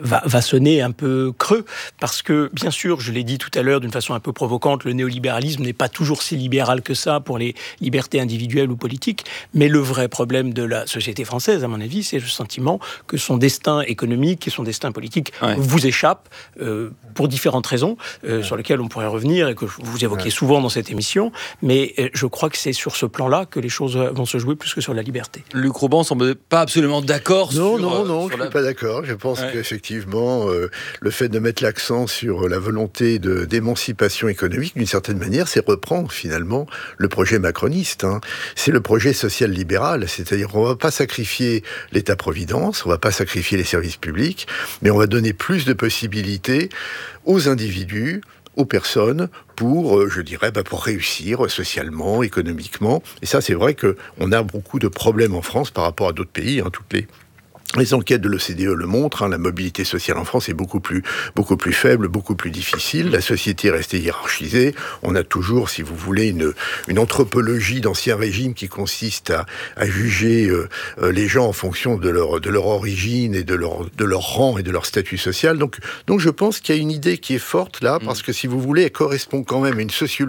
[SPEAKER 19] va, va sonner un peu creux, parce que, bien sûr, je l'ai dit tout à l'heure d'une façon un peu provocante, le néolibéralisme n'est pas toujours si libéral que ça pour les libertés individuelles ou politiques, mais le vrai problème de la société française, à mon avis, c'est le sentiment que son destin économique et son destin politique ouais. vous échappent euh, pour différentes raisons, euh, ouais. sur lesquelles on pourrait revenir et que vous évoquez ouais. souvent dans cette émission, mais euh, je crois que c'est sur ce plan-là que les choses vont se jouer plus que sur la liberté.
[SPEAKER 9] Luc Rouban ne semble pas absolument d'accord
[SPEAKER 17] non,
[SPEAKER 9] sur...
[SPEAKER 17] Non, non, non,
[SPEAKER 9] sur
[SPEAKER 17] je ne
[SPEAKER 9] la...
[SPEAKER 17] suis pas d'accord. Je pense
[SPEAKER 9] ouais.
[SPEAKER 17] qu'effectivement, euh, le fait de mettre l'accent sur la volonté de, d'émancipation économique, d'une certaine manière, c'est reprendre finalement le projet macroniste. Hein. C'est le projet social-libéral, c'est-à-dire on ne va pas sacrifier l'État-providence, on ne va pas sacrifier les services publics, mais on va donner plus de possibilités aux individus, aux personnes pour, je dirais, bah pour réussir socialement, économiquement. Et ça, c'est vrai qu'on a beaucoup de problèmes en France par rapport à d'autres pays. Hein, toutes les Les enquêtes de l'O C D E le montrent, hein, la mobilité sociale en France est beaucoup plus, beaucoup plus faible, beaucoup plus difficile. La société est restée hiérarchisée. On a toujours, si vous voulez, une, une anthropologie d'ancien régime qui consiste à, à juger euh, les gens en fonction de leur, de leur origine et de leur, de leur rang et de leur statut social. Donc, donc je pense qu'il y a une idée qui est forte là, parce que si vous voulez, elle correspond quand même à une sociologie